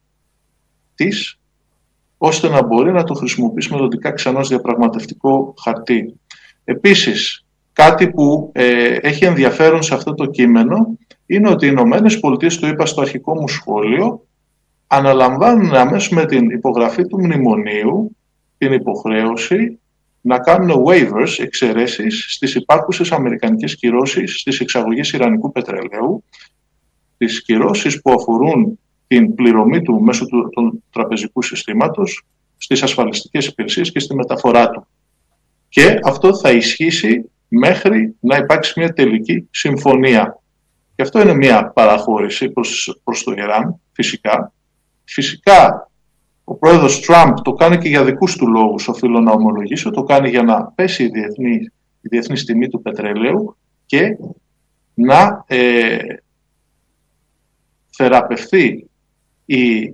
της, ώστε να μπορεί να το χρησιμοποιήσει μελλοντικά ξανά ως διαπραγματευτικό χαρτί. Επίσης, κάτι που ε, έχει ενδιαφέρον σε αυτό το κείμενο είναι ότι οι Ηνωμένες Πολιτείες, το είπα στο αρχικό μου σχόλιο, αναλαμβάνουν αμέσως με την υπογραφή του μνημονίου την υποχρέωση να κάνουν waivers, εξαιρέσεις, στις υπάρχουσες αμερικανικές κυρώσεις στις εξαγωγές ιρανικού πετρελαίου, τις κυρώσεις που αφορούν την πληρωμή του μέσω του, του τραπεζικού συστήματος, στις ασφαλιστικές υπηρεσίες και στη μεταφορά του. Και αυτό θα ισχύσει μέχρι να υπάρξει μια τελική συμφωνία. Και αυτό είναι μια παραχώρηση προς, προς το Ιράν, φυσικά. Φυσικά, ο πρόεδρος Τραμπ το κάνει και για δικούς του λόγους, οφείλω να ομολογήσω, το κάνει για να πέσει η διεθνή, η διεθνής τιμή του πετρελαίου και να ε, θεραπευθεί η,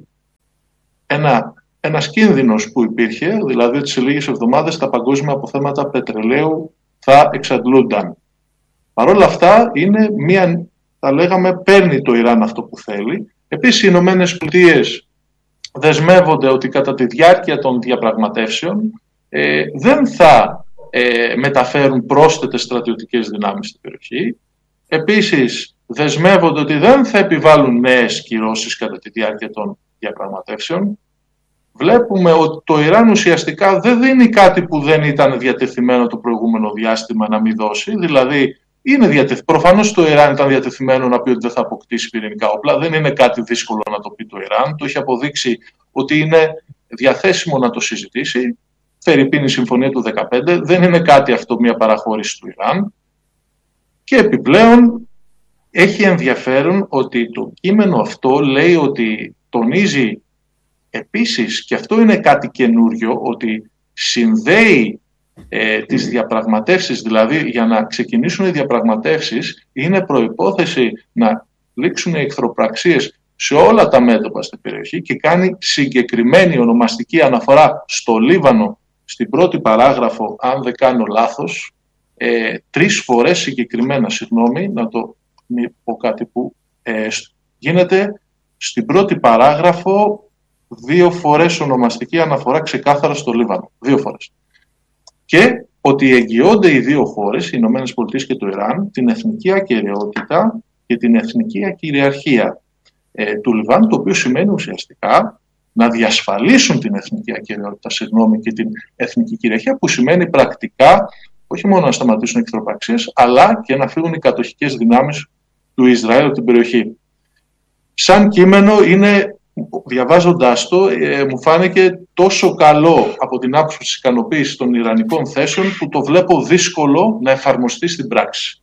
ένα, ένας κίνδυνος που υπήρχε, δηλαδή ότι σε λίγες εβδομάδες τα παγκόσμια αποθέματα πετρελαίου θα εξαντλούνταν. Παρ' όλα αυτά, είναι μία, θα λέγαμε, παίρνει το Ιράν αυτό που θέλει. Επίσης, οι Ηνωμένες Πολιτείες δεσμεύονται ότι κατά τη διάρκεια των διαπραγματεύσεων ε, δεν θα ε, μεταφέρουν πρόσθετες στρατιωτικές δυνάμεις στην περιοχή. Επίσης, δεσμεύονται ότι δεν θα επιβάλλουν νέες κυρώσεις κατά τη διάρκεια των διαπραγματεύσεων. Βλέπουμε ότι το Ιράν ουσιαστικά δεν δίνει κάτι που δεν ήταν διατεθειμένο το προηγούμενο διάστημα να μην δώσει. Δηλαδή, είναι διατεθ... προφανώς το Ιράν ήταν διατεθειμένο να πει ότι δεν θα αποκτήσει πυρηνικά όπλα. Δεν είναι κάτι δύσκολο να το πει το Ιράν. Το έχει αποδείξει ότι είναι διαθέσιμο να το συζητήσει. Φερρυπίν η συμφωνία του δύο χιλιάδες δεκαπέντε. Δεν είναι κάτι αυτό μια παραχώρηση του Ιράν. Και επιπλέον έχει ενδιαφέρον ότι το κείμενο αυτό λέει ότι τονίζει επίσης, και αυτό είναι κάτι καινούριο, ότι συνδέει ε, τις διαπραγματεύσεις, δηλαδή για να ξεκινήσουν οι διαπραγματεύσεις είναι προϋπόθεση να λήξουν οι εχθροπραξίες σε όλα τα μέτωπα στην περιοχή και κάνει συγκεκριμένη ονομαστική αναφορά στο Λίβανο στην πρώτη παράγραφο, αν δεν κάνω λάθος, ε, τρεις φορές συγκεκριμένα, συγγνώμη, να το μην πω κάτι που ε, γίνεται στην πρώτη παράγραφο δύο φορές ονομαστική αναφορά ξεκάθαρα στο Λίβανο. Δύο φορές. Και ότι εγγυώνται οι δύο χώρες, οι Ηνωμένες Πολιτείες και το Ιράν, την εθνική ακεραιότητα και την εθνική ακυριαρχία ε, του Λιβάνου, το οποίο σημαίνει ουσιαστικά να διασφαλίσουν την εθνική ακεραιότητα, συγγνώμη, και την εθνική κυριαρχία, που σημαίνει πρακτικά όχι μόνο να σταματήσουν οι εχθροπραξίες, αλλά και να φύγουν οι κατοχικές δυνάμεις του Ισραήλ από την περιοχή. Σαν κείμενο είναι, διαβάζοντάς το, ε, μου φάνηκε τόσο καλό από την άποψη της ικανοποίησης των ιρανικών θέσεων που το βλέπω δύσκολο να εφαρμοστεί στην πράξη.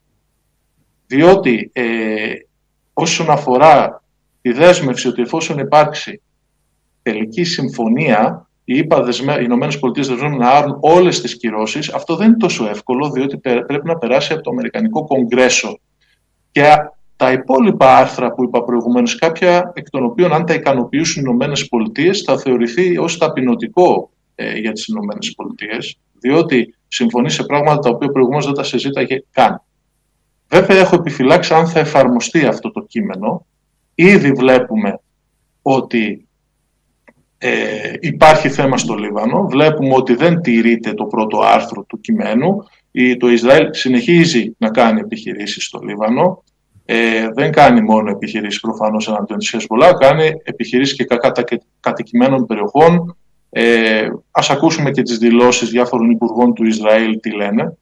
Διότι ε, όσον αφορά τη δέσμευση ότι εφόσον υπάρξει τελική συμφωνία, οι Ηνωμένες Πολιτείες δεσμεύουν να άρουν όλες τις κυρώσεις, αυτό δεν είναι τόσο εύκολο, διότι πρέπει να περάσει από το Αμερικανικό Κογκρέσο. Και τα υπόλοιπα άρθρα που είπα προηγουμένως, κάποια εκ των οποίων αν τα ικανοποιήσουν οι Ηνωμένες Πολιτείες θα θεωρηθεί ως ταπεινωτικό ε, για τις Ηνωμένες Πολιτείες, διότι συμφωνεί σε πράγματα τα οποία προηγουμένως δεν τα συζήταγε καν. Βέβαια έχω επιφυλάξει αν θα εφαρμοστεί αυτό το κείμενο. Ήδη βλέπουμε ότι ε, υπάρχει θέμα στο Λίβανο, βλέπουμε ότι δεν τηρείται το πρώτο άρθρο του κειμένου, το Ισραήλ συνεχίζει να κάνει επιχειρήσεις στο Λίβανο. Ε, δεν κάνει μόνο επιχειρήσεις προφανώς εναντίον της Χεσμολάχ, κάνει επιχειρήσεις και κατά κατοικημένων περιοχών. Ε, ας ακούσουμε και τις δηλώσεις διάφορων υπουργών του Ισραήλ τι λένε.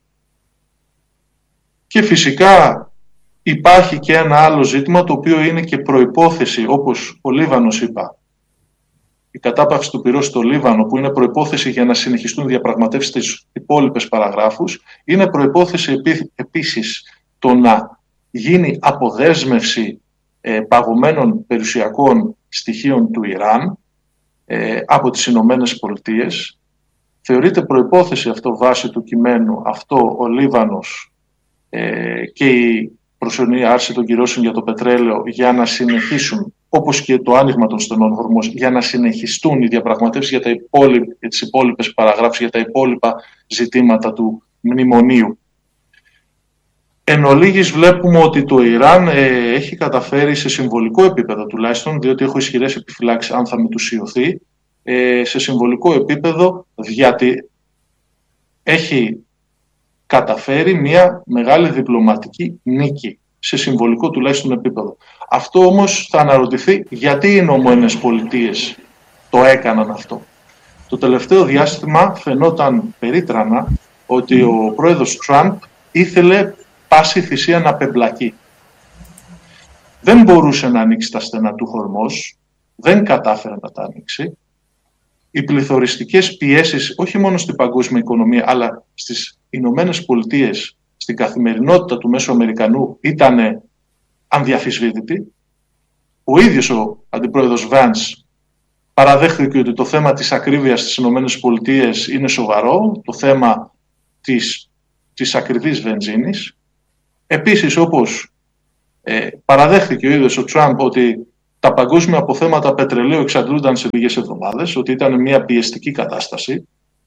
Και φυσικά υπάρχει και ένα άλλο ζήτημα το οποίο είναι και προϋπόθεση, όπως ο Λίβανος είπα, η κατάπαυση του πυρός στο Λίβανο, που είναι προϋπόθεση για να συνεχιστούν διαπραγματεύσεις στις υπόλοιπες παραγράφους, είναι προϋπόθεση επί, επίσης το να γίνει αποδέσμευση ε, παγωμένων περιουσιακών στοιχείων του Ιράν ε, από τις Ηνωμένες Πολιτείες. Θεωρείται προϋπόθεση αυτό βάσει του κειμένου αυτό ο Λίβανος ε, και η προσωρινή άρση των κυρώσεων για το πετρέλαιο για να συνεχίσουν, όπως και το άνοιγμα των στενών Χορμός, για να συνεχιστούν οι διαπραγματεύσεις για, τα υπόλοιπα, για τις υπόλοιπες παραγράφους, για τα υπόλοιπα ζητήματα του μνημονίου. Εν ολίγης βλέπουμε ότι το Ιράν ε, έχει καταφέρει σε συμβολικό επίπεδο τουλάχιστον, διότι έχω ισχυρές επιφυλάξεις αν θα μετουσιωθεί, ε, σε συμβολικό επίπεδο γιατί έχει καταφέρει μια μεγάλη διπλωματική νίκη, σε συμβολικό τουλάχιστον επίπεδο. Αυτό όμως θα αναρωτηθεί γιατί οι Ηνωμένες Πολιτείες το έκαναν αυτό. Το τελευταίο διάστημα φαινόταν περίτρανα ότι ο πρόεδρος Τραμπ ήθελε πάση θυσία να πεμπλακεί. Δεν μπορούσε να ανοίξει τα στενά του Χορμός, δεν κατάφερε να τα ανοίξει. Οι πληθωριστικές πιέσεις, όχι μόνο στην παγκόσμια οικονομία, αλλά στις Ηνωμένες Πολιτείες, στην καθημερινότητα του μέσου Αμερικανού, ήταν ανδιαφυσβήτητη. Ο ίδιος ο αντιπρόεδρος Βάνς παραδέχθηκε ότι το θέμα της ακρίβειας στις Ηνωμένες Πολιτείες είναι σοβαρό, το θέμα της, της ακριβής βενζίνης. Επίσης, όπως ε, παραδέχθηκε ο ίδιος ο Τραμπ ότι τα παγκόσμια αποθέματα πετρελαίου εξαντλούνταν σε λίγες εβδομάδες, ότι ήταν μια πιεστική κατάσταση.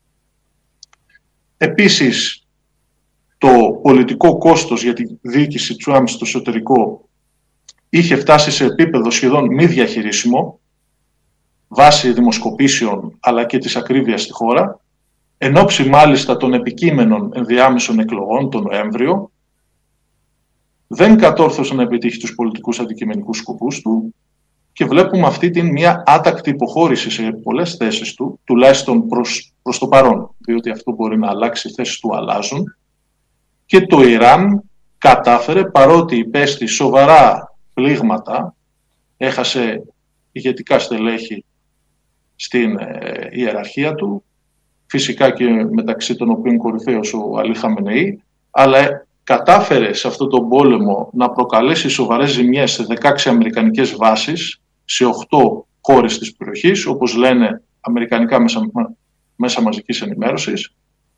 Επίσης, το πολιτικό κόστος για τη διοίκηση Τραμπ στο εσωτερικό είχε φτάσει σε επίπεδο σχεδόν μη διαχειρίσιμο, βάσει δημοσκοπήσεων αλλά και της ακρίβειας στη χώρα, εν ώψη μάλιστα των επικείμενων ενδιάμεσων εκλογών τον Νοέμβριο, δεν κατόρθωσε να επιτύχει τους πολιτικούς αντικειμενικούς σκοπούς του και βλέπουμε αυτή την μια άτακτη υποχώρηση σε πολλές θέσεις του, τουλάχιστον προς, προς το παρόν, διότι αυτό μπορεί να αλλάξει, οι θέσεις του αλλάζουν, και το Ιράν κατάφερε, παρότι υπέστη σοβαρά πλήγματα, έχασε ηγετικά στελέχη στην ε, ιεραρχία του, φυσικά και μεταξύ των οποίων κορυφαίος ο Αλί Χαμενεή, αλλά ε, κατάφερε σε αυτόν τον πόλεμο να προκαλέσει σοβαρές ζημιές σε δεκαέξι αμερικανικές βάσεις, σε οκτώ χώρες της περιοχής, όπως λένε αμερικανικά μέσα, μέσα μαζικής ενημέρωσης.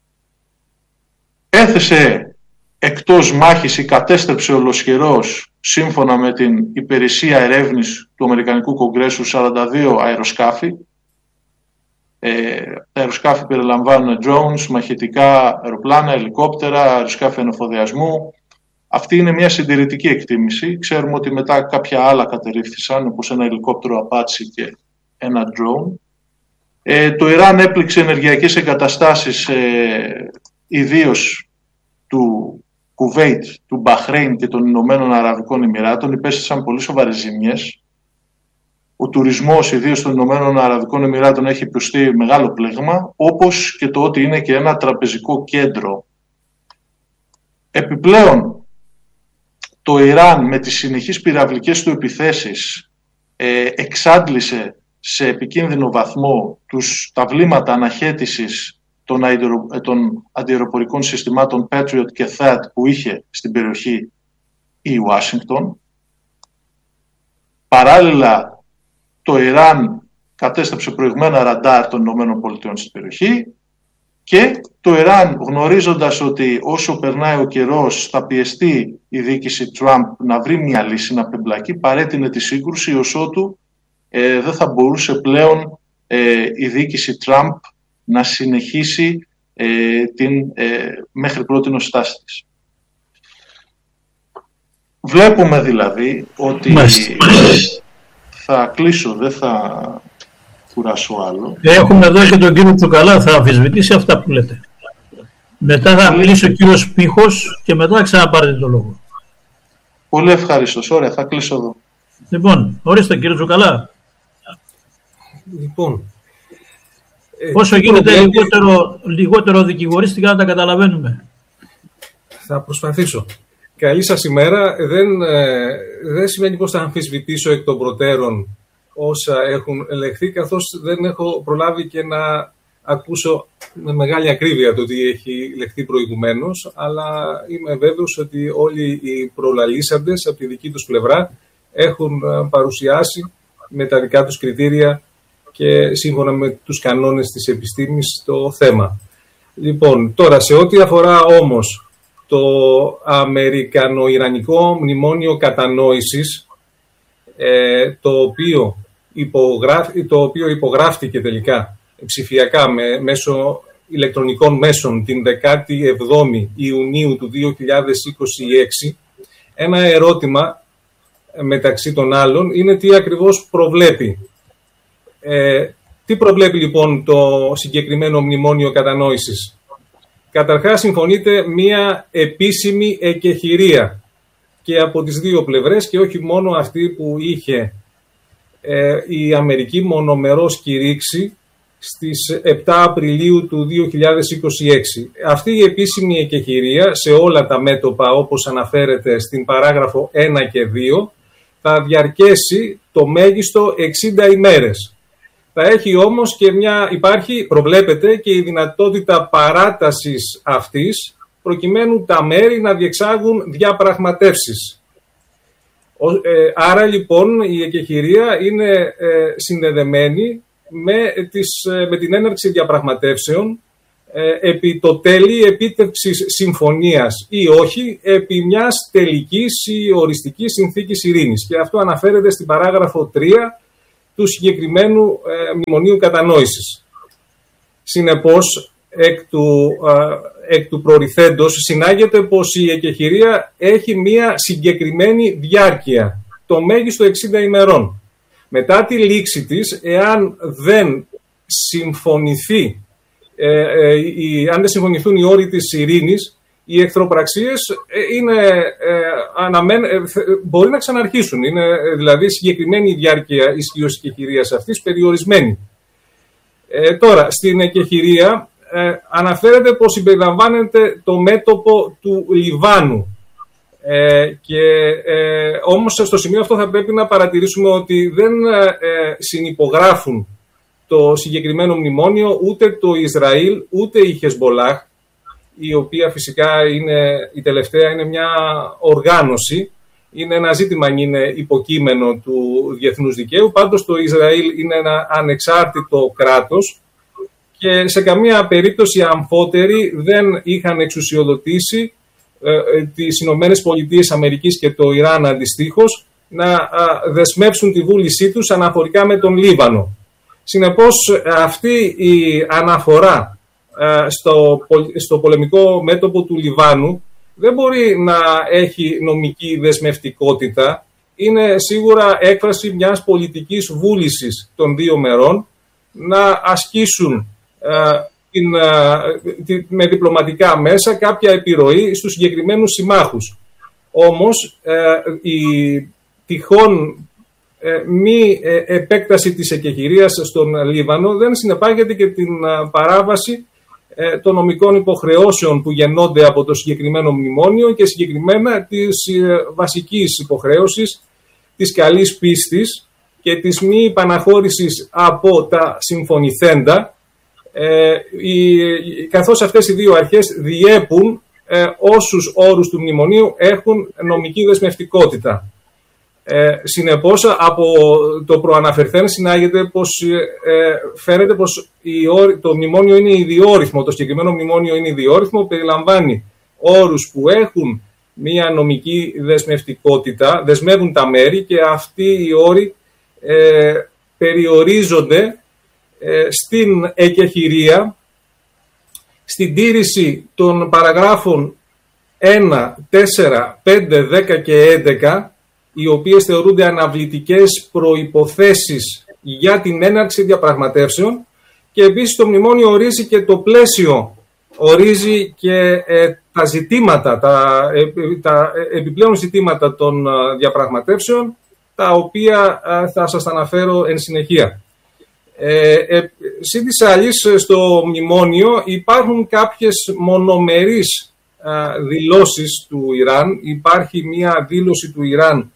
Έθεσε εκτός μάχης ή κατέστρεψε ολοσχερός, σύμφωνα με την υπηρεσία ερεύνης του Αμερικανικού Κογκρέσου, σαράντα δύο αεροσκάφη. Ε, τα αεροσκάφη περιλαμβάνουν drones, μαχητικά αεροπλάνα, ελικόπτερα, αεροσκάφη ανεφοδιασμού. Αυτή είναι μια συντηρητική εκτίμηση. Ξέρουμε ότι μετά κάποια άλλα κατερρίφθησαν, όπως ένα ελικόπτερο Apache και ένα drone. Ε, το Ιράν έπληξε ενεργειακές εγκαταστάσεις, ε, ιδίως του Κουβέιτ, του Μπαχρέιν και των Ηνωμένων Αραβικών Εμιράτων. Υπέστησαν πολύ σοβαρές ζημιές. Ο τουρισμός, ιδίως των Ηνωμένων Αραβικών Εμιράτων, έχει υποστεί μεγάλο πλήγμα, όπως και το ότι είναι και ένα τραπεζικό κέντρο. Επιπλέον, το Ιράν με τις συνεχείς πυραυλικές του επιθέσεις ε, εξάντλησε σε επικίνδυνο βαθμό τους, τα βλήματα αναχέτησης των, αερο, των αντιαεροπορικών συστημάτων Patriot και θαντ που είχε στην περιοχή η Ουάσιγκτον. Παράλληλα, το Ιράν κατέστρεψε προηγμένα ραντάρ των ΗΠΑ στην περιοχή και το Ιράν, γνωρίζοντας ότι όσο περνάει ο καιρός θα πιεστεί η διοίκηση Τραμπ να βρει μια λύση, να πεμπλακεί, παρέτεινε τη σύγκρουση ως ότου ε, δεν θα μπορούσε πλέον ε, η διοίκηση Τραμπ να συνεχίσει ε, την ε, μέχρι πρώτη στάση της. Βλέπουμε δηλαδή ότι Μάλιστα. θα κλείσω, δεν θα κουράσω άλλο. Έχουμε εδώ και τον κύριο Τσουκαλά, θα αμφισβητήσει αυτά που λέτε. Μετά θα μιλήσει ο κύριος Πύχος και μετά ξαναπάρετε το λόγο. Πολύ ευχαριστώς. Ωραία, θα κλείσω εδώ. Λοιπόν, ορίστε κύριο Τσουκαλά. Λοιπόν, όσο γίνεται πρόβλημα... λιγότερο, λιγότερο δικηγορίστικα να τα καταλαβαίνουμε. Θα προσπαθήσω. Καλή σας ημέρα. Δεν, ε, δεν σημαίνει πως θα αμφισβητήσω εκ των προτέρων όσα έχουν ελεγχθεί, καθώς δεν έχω προλάβει και να ακούσω με μεγάλη ακρίβεια το τι έχει λεχθεί προηγουμένως, αλλά είμαι βέβαιος ότι όλοι οι προλαλήσαντες από τη δική τους πλευρά έχουν παρουσιάσει με τα δικά τους κριτήρια και σύμφωνα με τους κανόνες της επιστήμης το θέμα. Λοιπόν, τώρα σε ό,τι αφορά όμως το Αμερικανο-Ιρανικό Μνημόνιο Κατανόησης, ε, το, οποίο υπογράφ, το οποίο υπογράφτηκε τελικά ψηφιακά με, μέσω ηλεκτρονικών μέσων την δεκάτη εβδόμη Ιουνίου του δύο χιλιάδες είκοσι έξι, ένα ερώτημα μεταξύ των άλλων είναι τι ακριβώς προβλέπει. Ε, τι προβλέπει λοιπόν το συγκεκριμένο Μνημόνιο Κατανόησης? Καταρχάς συμφωνείται μία επίσημη εκεχηρία και από τις δύο πλευρές και όχι μόνο αυτή που είχε ε, η Αμερική μονομερώς κηρύξει στις επτά Απριλίου του δύο χιλιάδες είκοσι έξι. Αυτή η επίσημη εκεχηρία σε όλα τα μέτωπα, όπως αναφέρεται στην παράγραφο ένα και δύο, θα διαρκέσει το μέγιστο εξήντα ημέρες. Θα έχει όμως και μια, υπάρχει, προβλέπεται και η δυνατότητα παράτασης αυτής, προκειμένου τα μέρη να διεξάγουν διαπραγματεύσεις. Ε, άρα λοιπόν η εκεχηρία είναι ε, συνδεδεμένη με, τις, με την έναρξη διαπραγματεύσεων επί το τέλη επίτευξης συμφωνίας ή όχι, επί μιας τελικής ή οριστικής συνθήκης ειρήνης. Και αυτό αναφέρεται στην παράγραφο τρία του συγκεκριμένου ε, μνημονίου κατανόησης. Συνεπώς, εκ του, ε, εκ του προωριθέντος συνάγεται πως η εκεχηρία έχει μια συγκεκριμένη διάρκεια, το μέγιστο εξήντα ημερών. Μετά τη λήξη της, εάν δεν συμφωνηθεί, ε, ε, η, αν δεν συμφωνηθούν οι όροι της ειρήνης, οι εχθροπραξίες είναι, ε, αναμέν, ε, μπορεί να ξαναρχίσουν. Είναι δηλαδή συγκεκριμένη η διάρκεια ισχύως εκεχηρίας αυτής, περιορισμένη. Ε, τώρα, στην εκεχηρία ε, αναφέρεται πως συμπεριλαμβάνεται το μέτωπο του Λιβάνου. Ε, και, ε, όμως στο σημείο αυτό θα πρέπει να παρατηρήσουμε ότι δεν ε, συνυπογράφουν το συγκεκριμένο μνημόνιο ούτε το Ισραήλ ούτε η Χεσμπολάχ, η οποία φυσικά είναι, η τελευταία είναι μια οργάνωση. Είναι ένα ζήτημα αν είναι υποκείμενο του διεθνούς δικαίου. Πάντως το Ισραήλ είναι ένα ανεξάρτητο κράτος και σε καμία περίπτωση αμφότεροι δεν είχαν εξουσιοδοτήσει ε, τις Ηνωμένες Πολιτείες Αμερικής και το Ιράν αντιστοίχως να α, δεσμεύσουν τη βούλησή τους αναφορικά με τον Λίβανο. Συνεπώς αυτή η αναφορά α, στο, στο πολεμικό μέτωπο του Λιβάνου δεν μπορεί να έχει νομική δεσμευτικότητα. Είναι σίγουρα έκφραση μιας πολιτικής βούλησης των δύο μερών να ασκήσουν ε, την, ε, τη, με διπλωματικά μέσα κάποια επιρροή στους συγκεκριμένους συμμάχους. Όμως ε, η τυχόν ε, μη ε, επέκταση της εκεχηρίας στον Λίβανο δεν συνεπάγεται και την ε, παράβαση των νομικών υποχρεώσεων που γεννώνται από το συγκεκριμένο μνημόνιο και συγκεκριμένα της βασικής υποχρέωσης της καλής πίστης και της μη επαναχώρησης από τα συμφωνηθέντα, ε, οι, καθώς αυτές οι δύο αρχές διέπουν ε, όσους όρους του μνημονίου έχουν νομική δεσμευτικότητα. Ε, συνεπώς, από το προαναφερθέν συνάγεται πως ε, φαίνεται πως η, το μνημόνιο είναι ιδιόρυθμο, το συγκεκριμένο μνημόνιο είναι ιδιόρυθμο, περιλαμβάνει όρους που έχουν μία νομική δεσμευτικότητα, δεσμεύουν τα μέρη και αυτοί οι όροι ε, περιορίζονται ε, στην εκεχηρία, στην τήρηση των παραγράφων ένα, τέσσερα, πέντε, δέκα και έντεκα, οι οποίες θεωρούνται αναβλητικές προϋποθέσεις για την έναρξη διαπραγματεύσεων και επίσης το μνημόνιο ορίζει και το πλαίσιο, ορίζει και ε, τα ζητήματα, τα, ε, τα επιπλέον ζητήματα των ε, διαπραγματεύσεων, τα οποία ε, θα σας αναφέρω εν συνεχεία. Ε, ε, Συν της άλλης, στο μνημόνιο υπάρχουν κάποιες μονομερείς ε, δηλώσεις του Ιράν. Υπάρχει μία δήλωση του Ιράν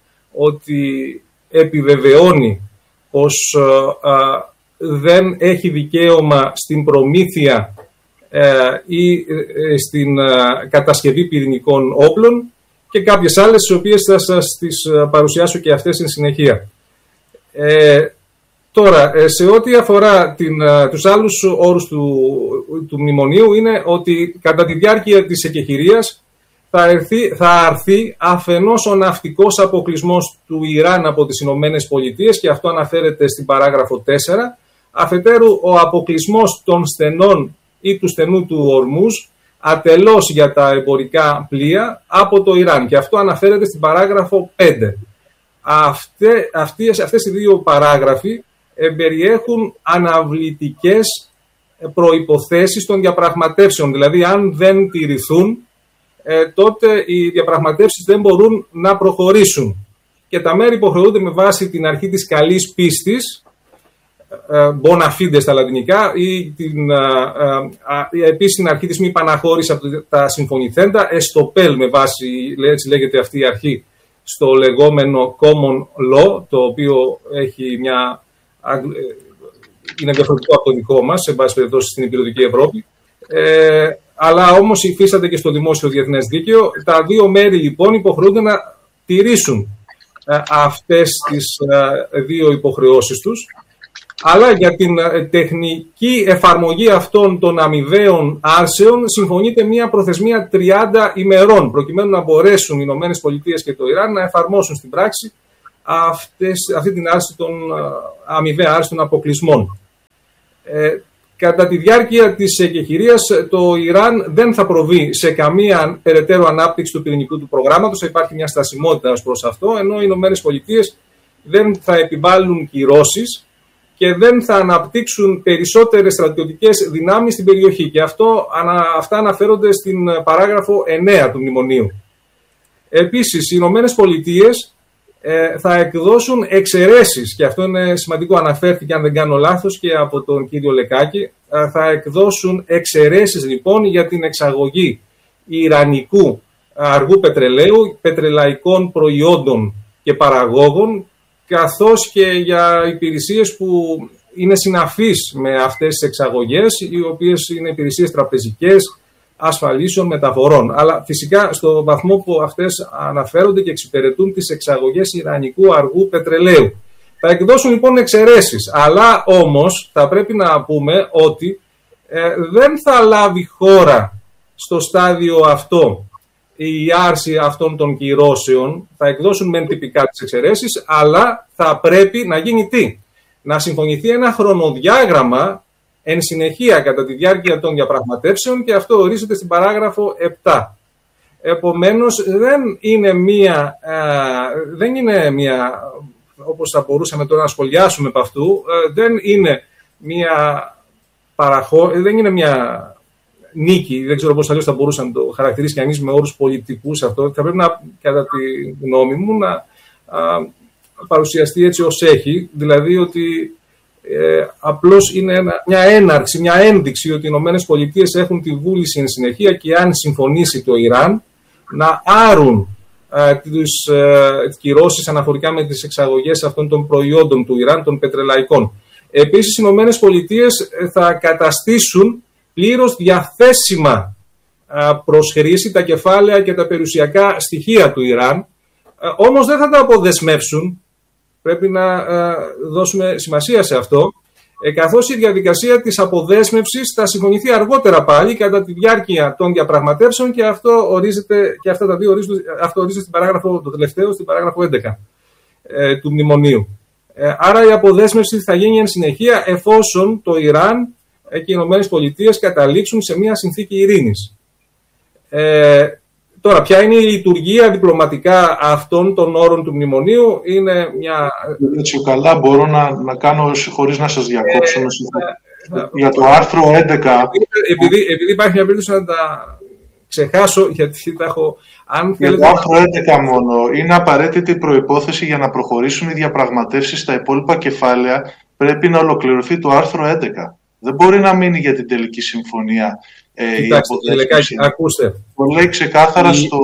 ότι επιβεβαιώνει πως α, α, δεν έχει δικαίωμα στην προμήθεια ε, ή ε, στην α, κατασκευή πυρηνικών όπλων και κάποιες άλλες, τις οποίες θα σας τις παρουσιάσω και αυτές εν συνεχεία. Ε, τώρα, σε ό,τι αφορά την, α, τους άλλους όρους του, του μνημονίου, είναι ότι κατά τη διάρκεια της εκεχηρίας θα, έρθει, θα αρθεί αφενός ο ναυτικός αποκλεισμός του Ιράν από τις Ηνωμένες Πολιτείες και αυτό αναφέρεται στην παράγραφο τέσσερα, αφετέρου ο αποκλεισμός των στενών ή του στενού του Ορμούζ ατελώς για τα εμπορικά πλοία από το Ιράν και αυτό αναφέρεται στην παράγραφο πέντε. Αυτέ, αυτές, αυτές οι δύο παράγραφοι περιέχουν αναβλητικές προϋποθέσεις των διαπραγματεύσεων, δηλαδή αν δεν τηρηθούν Ε, τότε οι διαπραγματεύσεις δεν μπορούν να προχωρήσουν. Και τα μέρη υποχρεούνται με βάση την αρχή της καλής πίστης, ε, bona fide στα λατινικά, ή την, ε, ε, επίσης την αρχή της μη παναχώρησης από τα συμφωνηθέντα, εστοπέλ με βάση, έτσι λέγεται αυτή η αρχή, στο λεγόμενο common law, το οποίο έχει μια, είναι διαφορετικό από το δικό μας, σε βάση περιπτώσει στην υπηρετική Ευρώπη. Ε, αλλά όμως υφίσταται και στο δημόσιο διεθνές δίκαιο. Τα δύο μέρη λοιπόν υποχρεούνται να τηρήσουν ε, αυτές τις ε, δύο υποχρεώσεις τους αλλά για την τεχνική εφαρμογή αυτών των αμοιβαίων άρσεων συμφωνείται μια προθεσμία τριάντα ημερών, προκειμένου να μπορέσουν οι Ηνωμένες Πολιτείες και το Ιράν να εφαρμόσουν στην πράξη αυτές, αυτή την άρση των, αμοιβαία άρση των αποκλεισμών. Ε, κατά τη διάρκεια της εκεχηρίας, το Ιράν δεν θα προβεί σε καμία περαιτέρω ανάπτυξη του πυρηνικού του προγράμματος, θα υπάρχει μια στασιμότητα ως προς αυτό, ενώ οι Ηνωμένες Πολιτείες δεν θα επιβάλλουν κυρώσεις και δεν θα αναπτύξουν περισσότερες στρατιωτικές δυνάμεις στην περιοχή. Και αυτό, αυτά αναφέρονται στην παράγραφο εννέα του μνημονίου. Επίσης, οι Ηνωμένες Πολιτείες ε, θα εκδώσουν εξαιρέσεις, και αυτό είναι σημαντικό, αναφέρθηκε αν δεν κάνω λάθος και από τον κύριο Λεκάκη, ε, θα εκδώσουν εξαιρέσεις λοιπόν για την εξαγωγή ιρανικού αργού πετρελαίου, πετρελαϊκών προϊόντων και παραγόγων, καθώς και για υπηρεσίες που είναι συναφείς με αυτές τις εξαγωγές, οι οποίες είναι υπηρεσίες τραπεζικές, ασφαλίσεων, μεταφορών. Αλλά φυσικά στο βαθμό που αυτές αναφέρονται και εξυπηρετούν τις εξαγωγές ιρανικού αργού πετρελαίου. Θα εκδώσουν λοιπόν εξαιρέσεις, αλλά όμως θα πρέπει να πούμε ότι ε, δεν θα λάβει χώρα στο στάδιο αυτό η άρση αυτών των κυρώσεων. Θα εκδώσουν μεν τυπικά τις εξαιρέσεις, αλλά θα πρέπει να γίνει τι? Να συμφωνηθεί ένα χρονοδιάγραμμα εν συνεχεία κατά τη διάρκεια των διαπραγματεύσεων, και αυτό ορίζεται στην παράγραφο επτά. Επομένως, δεν είναι μία, ε, δεν είναι μία, όπως θα μπορούσαμε τώρα να σχολιάσουμε από αυτού, ε, δεν είναι μία παραχώ, δεν είναι μία νίκη, δεν ξέρω πώς αλλιώς θα μπορούσε να το χαρακτηρίσει κανείς με όρους πολιτικούς αυτό. Θα πρέπει να, κατά τη γνώμη μου, να α, παρουσιαστεί έτσι ως έχει, δηλαδή ότι ε, απλώς είναι ένα, μια έναρξη, μια ένδειξη ότι οι Ηνωμένες Πολιτείες έχουν τη βούληση εν συνεχεία, και αν συμφωνήσει το Ιράν, να άρουν ε, τις ε, κυρώσεις αναφορικά με τις εξαγωγές αυτών των προϊόντων του Ιράν, των πετρελαϊκών. Επίσης, οι Ηνωμένες Πολιτείες θα καταστήσουν πλήρως διαθέσιμα προς χρήση τα κεφάλαια και τα περιουσιακά στοιχεία του Ιράν, όμως δεν θα τα αποδεσμεύσουν, πρέπει να δώσουμε σημασία σε αυτό, καθώς η διαδικασία της αποδέσμευσης θα συμφωνηθεί αργότερα πάλι κατά τη διάρκεια των διαπραγματεύσεων, και αυτό ορίζεται, και αυτά τα δύο ορίζονται, αυτό ορίζεται στην παράγραφο, το τελευταίο, στην παράγραφο έντεκα ε, του μνημονίου. Ε, άρα η αποδέσμευση θα γίνει εν συνεχεία εφόσον το Ιράν και οι Ηνωμένες Πολιτείες καταλήξουν σε μια συνθήκη ειρήνης. Ε, τώρα, ποια είναι η λειτουργία διπλωματικά αυτών των όρων του μνημονίου? Είναι μια... Έτσι καλά μπορώ να, να κάνω, χωρίς να σας διακόψω, ε, ε, ε, για το άρθρο έντεκα. Επειδή, επειδή υπάρχει μια περίπτωση να τα ξεχάσω, γιατί τα έχω... Αν για το άρθρο έντεκα μόνο, είναι απαραίτητη προϋπόθεση για να προχωρήσουν οι διαπραγματεύσεις στα υπόλοιπα κεφάλαια, πρέπει να ολοκληρωθεί το άρθρο έντεκα. Δεν μπορεί να μείνει για την τελική συμφωνία. Ε, Κοιτάξτε, η Λεκάκη, ακούστε. Το λέει ξεκάθαρα η... στο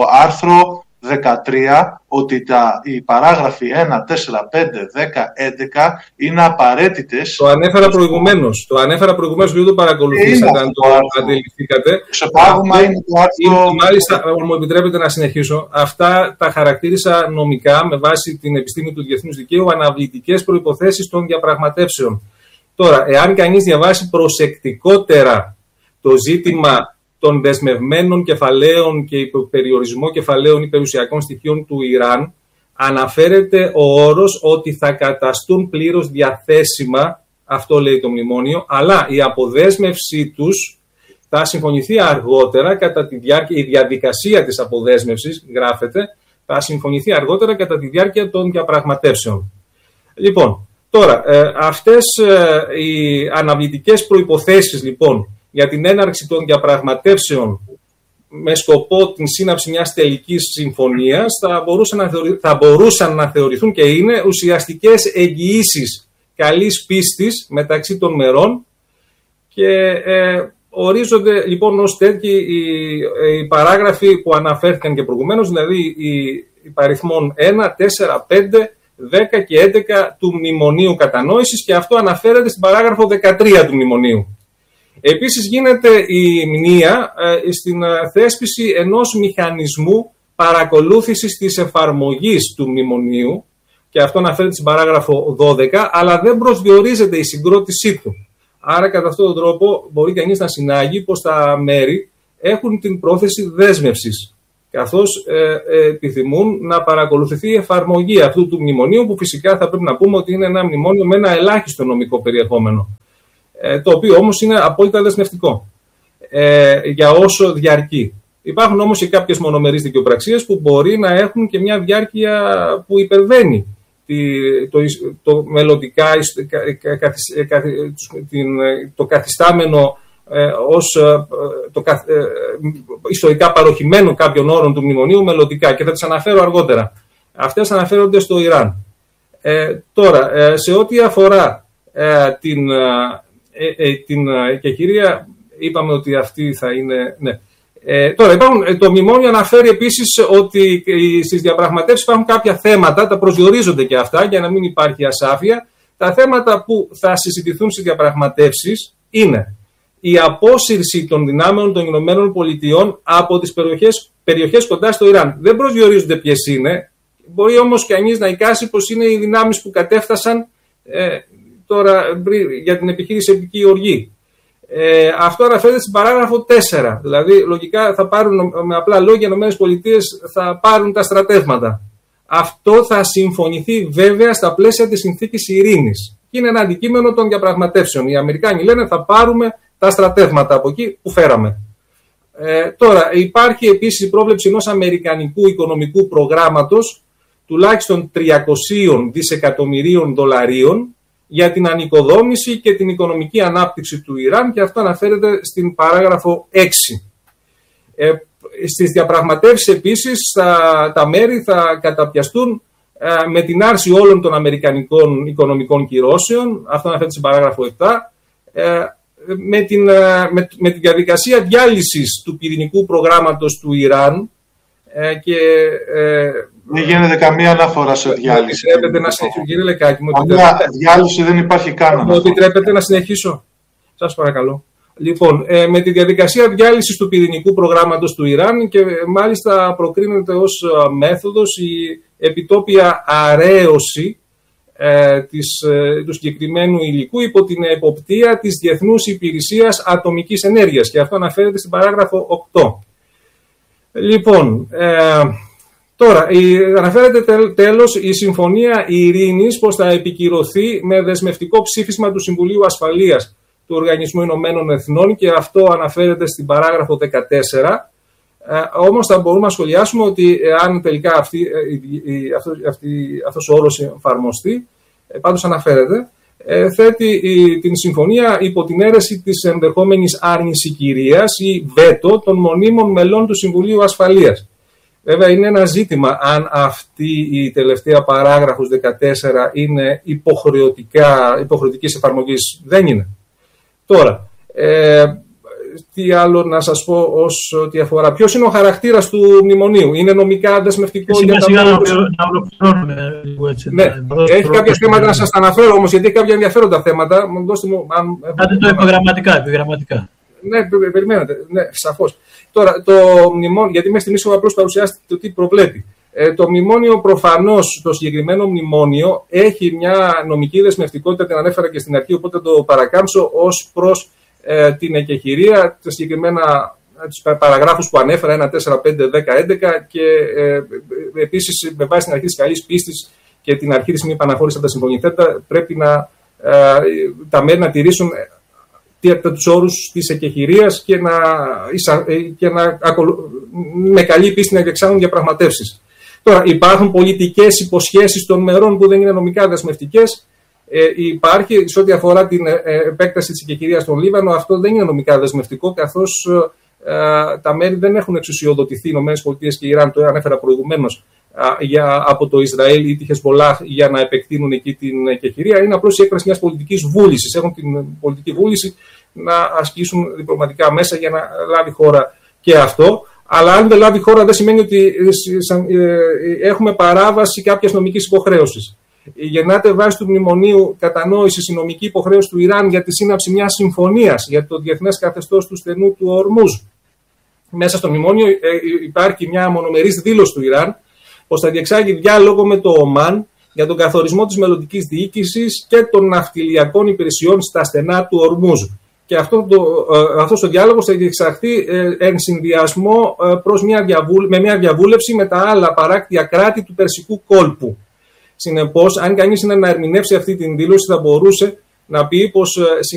άρθρο δεκατρία ότι τα, οι παράγραφοι ένα, τέσσερα, πέντε, δέκα, έντεκα είναι απαραίτητες. Το ανέφερα προηγουμένως. Το ανέφερα προηγουμένως, γιατί το παρακολουθήσατε, αν το αντιληφθήκατε. Ξεπάγωμα είναι το άρθρο... Είναι, μάλιστα, μου επιτρέπετε να συνεχίσω. Αυτά τα χαρακτήρισα νομικά, με βάση την επιστήμη του διεθνούς δικαίου, αναβλητικές προϋποθέσεις των διαπραγματεύσεων. Τώρα, εάν κανείς διαβάσει προσεκτικότερα το ζήτημα των δεσμευμένων κεφαλαίων και υποπεριορισμό κεφαλαίων ή περιουσιακών στοιχείων του Ιράν, αναφέρεται ο όρος ότι θα καταστούν πλήρως διαθέσιμα, αυτό λέει το μνημόνιο, αλλά η αποδέσμευσή τους θα συμφωνηθεί αργότερα κατά τη διάρκεια, η διαδικασία της αποδέσμευσης, γράφεται, θα συμφωνηθεί αργότερα κατά τη διάρκεια των διαπραγματεύσεων. Λοιπόν, τώρα, ε, αυτές ε, οι αναβλητικές προϋποθέσεις λοιπόν για την έναρξη των διαπραγματεύσεων με σκοπό την σύναψη μιας τελικής συμφωνίας θα μπορούσαν να, θεωρη, θα μπορούσαν να θεωρηθούν και είναι ουσιαστικές εγγυήσεις καλής πίστης μεταξύ των μερών, και ε, ορίζονται λοιπόν ως τέτοιοι οι, οι παράγραφοι που αναφέρθηκαν και προηγουμένως, δηλαδή οι υπαριθμών ένα, τέσσερα, πέντε, δέκα και έντεκα του Μνημονίου Κατανόησης, και αυτό αναφέρεται στην παράγραφο δεκατρία του Μνημονίου. Επίσης γίνεται η μνήα ε, στην θέσπιση ενός μηχανισμού παρακολούθησης της εφαρμογής του Μνημονίου, και αυτό αναφέρεται στην παράγραφο δώδεκα, αλλά δεν προσδιορίζεται η συγκρότησή του. Άρα, κατά αυτόν τον τρόπο, μπορεί κανείς να συνάγει πως τα μέρη έχουν την πρόθεση δέσμευσης, καθώς ε, ε, επιθυμούν να παρακολουθηθεί η εφαρμογή αυτού του μνημονίου, που φυσικά θα πρέπει να πούμε ότι είναι ένα μνημόνιο με ένα ελάχιστο νομικό περιεχόμενο, ε, το οποίο όμως είναι απόλυτα δεσμευτικό ε, για όσο διαρκεί. Υπάρχουν όμως και κάποιες μονομερείς δικαιοπραξίες που μπορεί να έχουν και μια διάρκεια που υπερβαίνει το, το μελλοντικά, το καθιστάμενο ως το ιστορικά παροχημένο κάποιων όρων του μνημονίου μελλοντικά, και θα τις αναφέρω αργότερα. Αυτές αναφέρονται στο Ιράν. Ε, τώρα, σε ό,τι αφορά ε, την, ε, την εκεχηρία, είπαμε ότι αυτή θα είναι... Ναι. Ε, τώρα, υπάρχουν, το μνημόνιο αναφέρει επίσης ότι στις διαπραγματεύσεις υπάρχουν κάποια θέματα, τα προσδιορίζονται και αυτά για να μην υπάρχει ασάφεια. Τα θέματα που θα συζητηθούν στις διαπραγματεύσεις είναι η απόσυρση των δυνάμεων των Ηνωμένων Πολιτειών από τις περιοχές, περιοχές κοντά στο Ιράν. Δεν προσδιορίζονται ποιες είναι, μπορεί όμως κανείς να εικάσει πως είναι οι δυνάμεις που κατέφτασαν ε, τώρα για την επιχείρηση Επική Οργή. Ε, αυτό αναφέρεται στην παράγραφο τέσσερα. Δηλαδή, λογικά θα πάρουν, με απλά λόγια, οι ΗΠΑ θα πάρουν τα στρατεύματα. Αυτό θα συμφωνηθεί βέβαια στα πλαίσια της συνθήκης ειρήνης. Και είναι ένα αντικείμενο των διαπραγματεύσεων. Οι Αμερικάνοι λένε θα πάρουμε τα στρατεύματα από εκεί που φέραμε. Ε, τώρα, υπάρχει επίσης η πρόβλεψη ενός αμερικανικού οικονομικού προγράμματος τουλάχιστον τριακόσια δισεκατομμυρίων δολαρίων για την ανοικοδόμηση και την οικονομική ανάπτυξη του Ιράν, και αυτό αναφέρεται στην παράγραφο έξι. Ε, στις διαπραγματεύσεις επίσης τα, τα μέρη θα καταπιαστούν ε, με την άρση όλων των αμερικανικών οικονομικών κυρώσεων, αυτό αναφέρεται στην παράγραφο επτά, ε, με, την, ε, με, με την διαδικασία διάλυσης του πυρηνικού προγράμματος του Ιράν ε, και... Ε, δεν γίνεται καμία αναφορά σε διάλυση. Επιτρέπετε να συνεχίσω, κύριε Λεκάκη. Μου διάλυση δεν υπάρχει καν. Μου επιτρέπετε να συνεχίσω. Σας παρακαλώ. Λοιπόν, ε, με τη διαδικασία διάλυσης του πυρηνικού προγράμματος του Ιράν, και μάλιστα προκρίνεται ως μέθοδος η επιτόπια αρέωση ε, της, ε, του συγκεκριμένου υλικού υπό την εποπτεία της Διεθνούς Υπηρεσίας Ατομικής Ενέργειας, και αυτό αναφέρεται στην παράγραφο οκτώ. Λοιπόν, ε, τώρα, αναφέρεται τέλος η Συμφωνία Ειρήνης πως θα επικυρωθεί με δεσμευτικό ψήφισμα του Συμβουλίου Ασφαλείας του Οργανισμού Ηνωμένων Εθνών, και αυτό αναφέρεται στην παράγραφο δεκατέσσερα. Ε, όμως θα μπορούμε να σχολιάσουμε ότι αν τελικά αυτή, ε, αυτό, αυτή, αυτός ο όρος εφαρμοστεί, ε, πάντως αναφέρεται, ε, θέτει η, την συμφωνία υπό την αίρεση της ενδεχόμενης άρνηση κυρίας ή βέτο των μονίμων μελών του Συμβουλίου Ασφαλείας. Βέβαια, είναι ένα ζήτημα αν αυτή η τελευταία παράγραφος δεκατέσσερα είναι υποχρεωτικά, υποχρεωτικής εφαρμογής. Δεν είναι. Τώρα, ε, τι άλλο να σας πω ως ό,τι αφορά. Ποιος είναι ο χαρακτήρας του μνημονίου? Είναι νομικά δεσμευτικό? Σιγά, για σιγά, τα... να ολοκληρώνουμε λίγο έτσι. Ναι, έχει κάποια θέματα να σας τα αναφέρω όμως, γιατί έχει κάποια ενδιαφέροντα θέματα. Κάντε το επιγραμματικά, επιγραμματικά. Ναι, περιμένετε, ναι, σαφώς. Τώρα, το μνημόνιο, γιατί μέχρι στιγμής απλώς παρουσιάστηκε το τι προβλέπει. Ε, το μνημόνιο προφανώς, το συγκεκριμένο μνημόνιο, έχει μια νομική δεσμευτικότητα, την ανέφερα και στην αρχή, οπότε το παρακάμψω ως προς ε, την εκεχηρία, τα συγκεκριμένα τους παραγράφους που ανέφερα, ένα, τέσσερα, πέντε, δέκα, έντεκα, και ε, επίσης με βάση την αρχή της καλής πίστης και την αρχή της μη επαναχώρησης από τα συμφωνηθέντα, πρέπει να, ε, τα μέρη να τηρήσουν τους όρους της εκεχηρίας και να, και να με καλή πίστη να διεξάγουν διαπραγματεύσεις. Τώρα, υπάρχουν πολιτικές υποσχέσεις των μερών που δεν είναι νομικά δεσμευτικές. Ε, υπάρχει, σε ό,τι αφορά την ε, επέκταση της εκεχηρίας στον Λίβανο, αυτό δεν είναι νομικά δεσμευτικό, καθώς ε, τα μέρη δεν έχουν εξουσιοδοτηθεί, οι ΗΠΑ και η Ιράν, το ανέφερα προηγουμένως, για, από το Ισραήλ ή τη Χεσμολάχ για να επεκτείνουν εκεί την εκεχηρία. Είναι απλώς η έκφραση μιας πολιτικής βούλησης. Έχουν την πολιτική βούληση να ασκήσουν διπλωματικά μέσα για να λάβει χώρα και αυτό. Αλλά αν δεν λάβει χώρα, δεν σημαίνει ότι έχουμε παράβαση κάποιας νομικής υποχρέωσης. Γεννάται βάσει του μνημονίου κατανόηση η νομική υποχρέωση του Ιράν για τη σύναψη μιας συμφωνίας για το διεθνές καθεστώς του στενού του Ορμούζ. Μέσα στο μνημόνιο υπάρχει μια μονομερής δήλωση του Ιράν πως θα διεξάγει διάλογο με το Ομάν για τον καθορισμό της μελλοντικής διοίκησης και των ναυτιλιακών υπηρεσιών στα στενά του Ορμούζ. Και αυτό το, ε, αυτός ο διάλογος θα διεξαχθεί ε, εν συνδυασμό ε, προς μια διαβούλ, με μια διαβούλευση με τα άλλα παράκτια κράτη του Περσικού κόλπου. Συνεπώς, αν κανείς είναι να ερμηνεύσει αυτή την δήλωση, θα μπορούσε να πει πως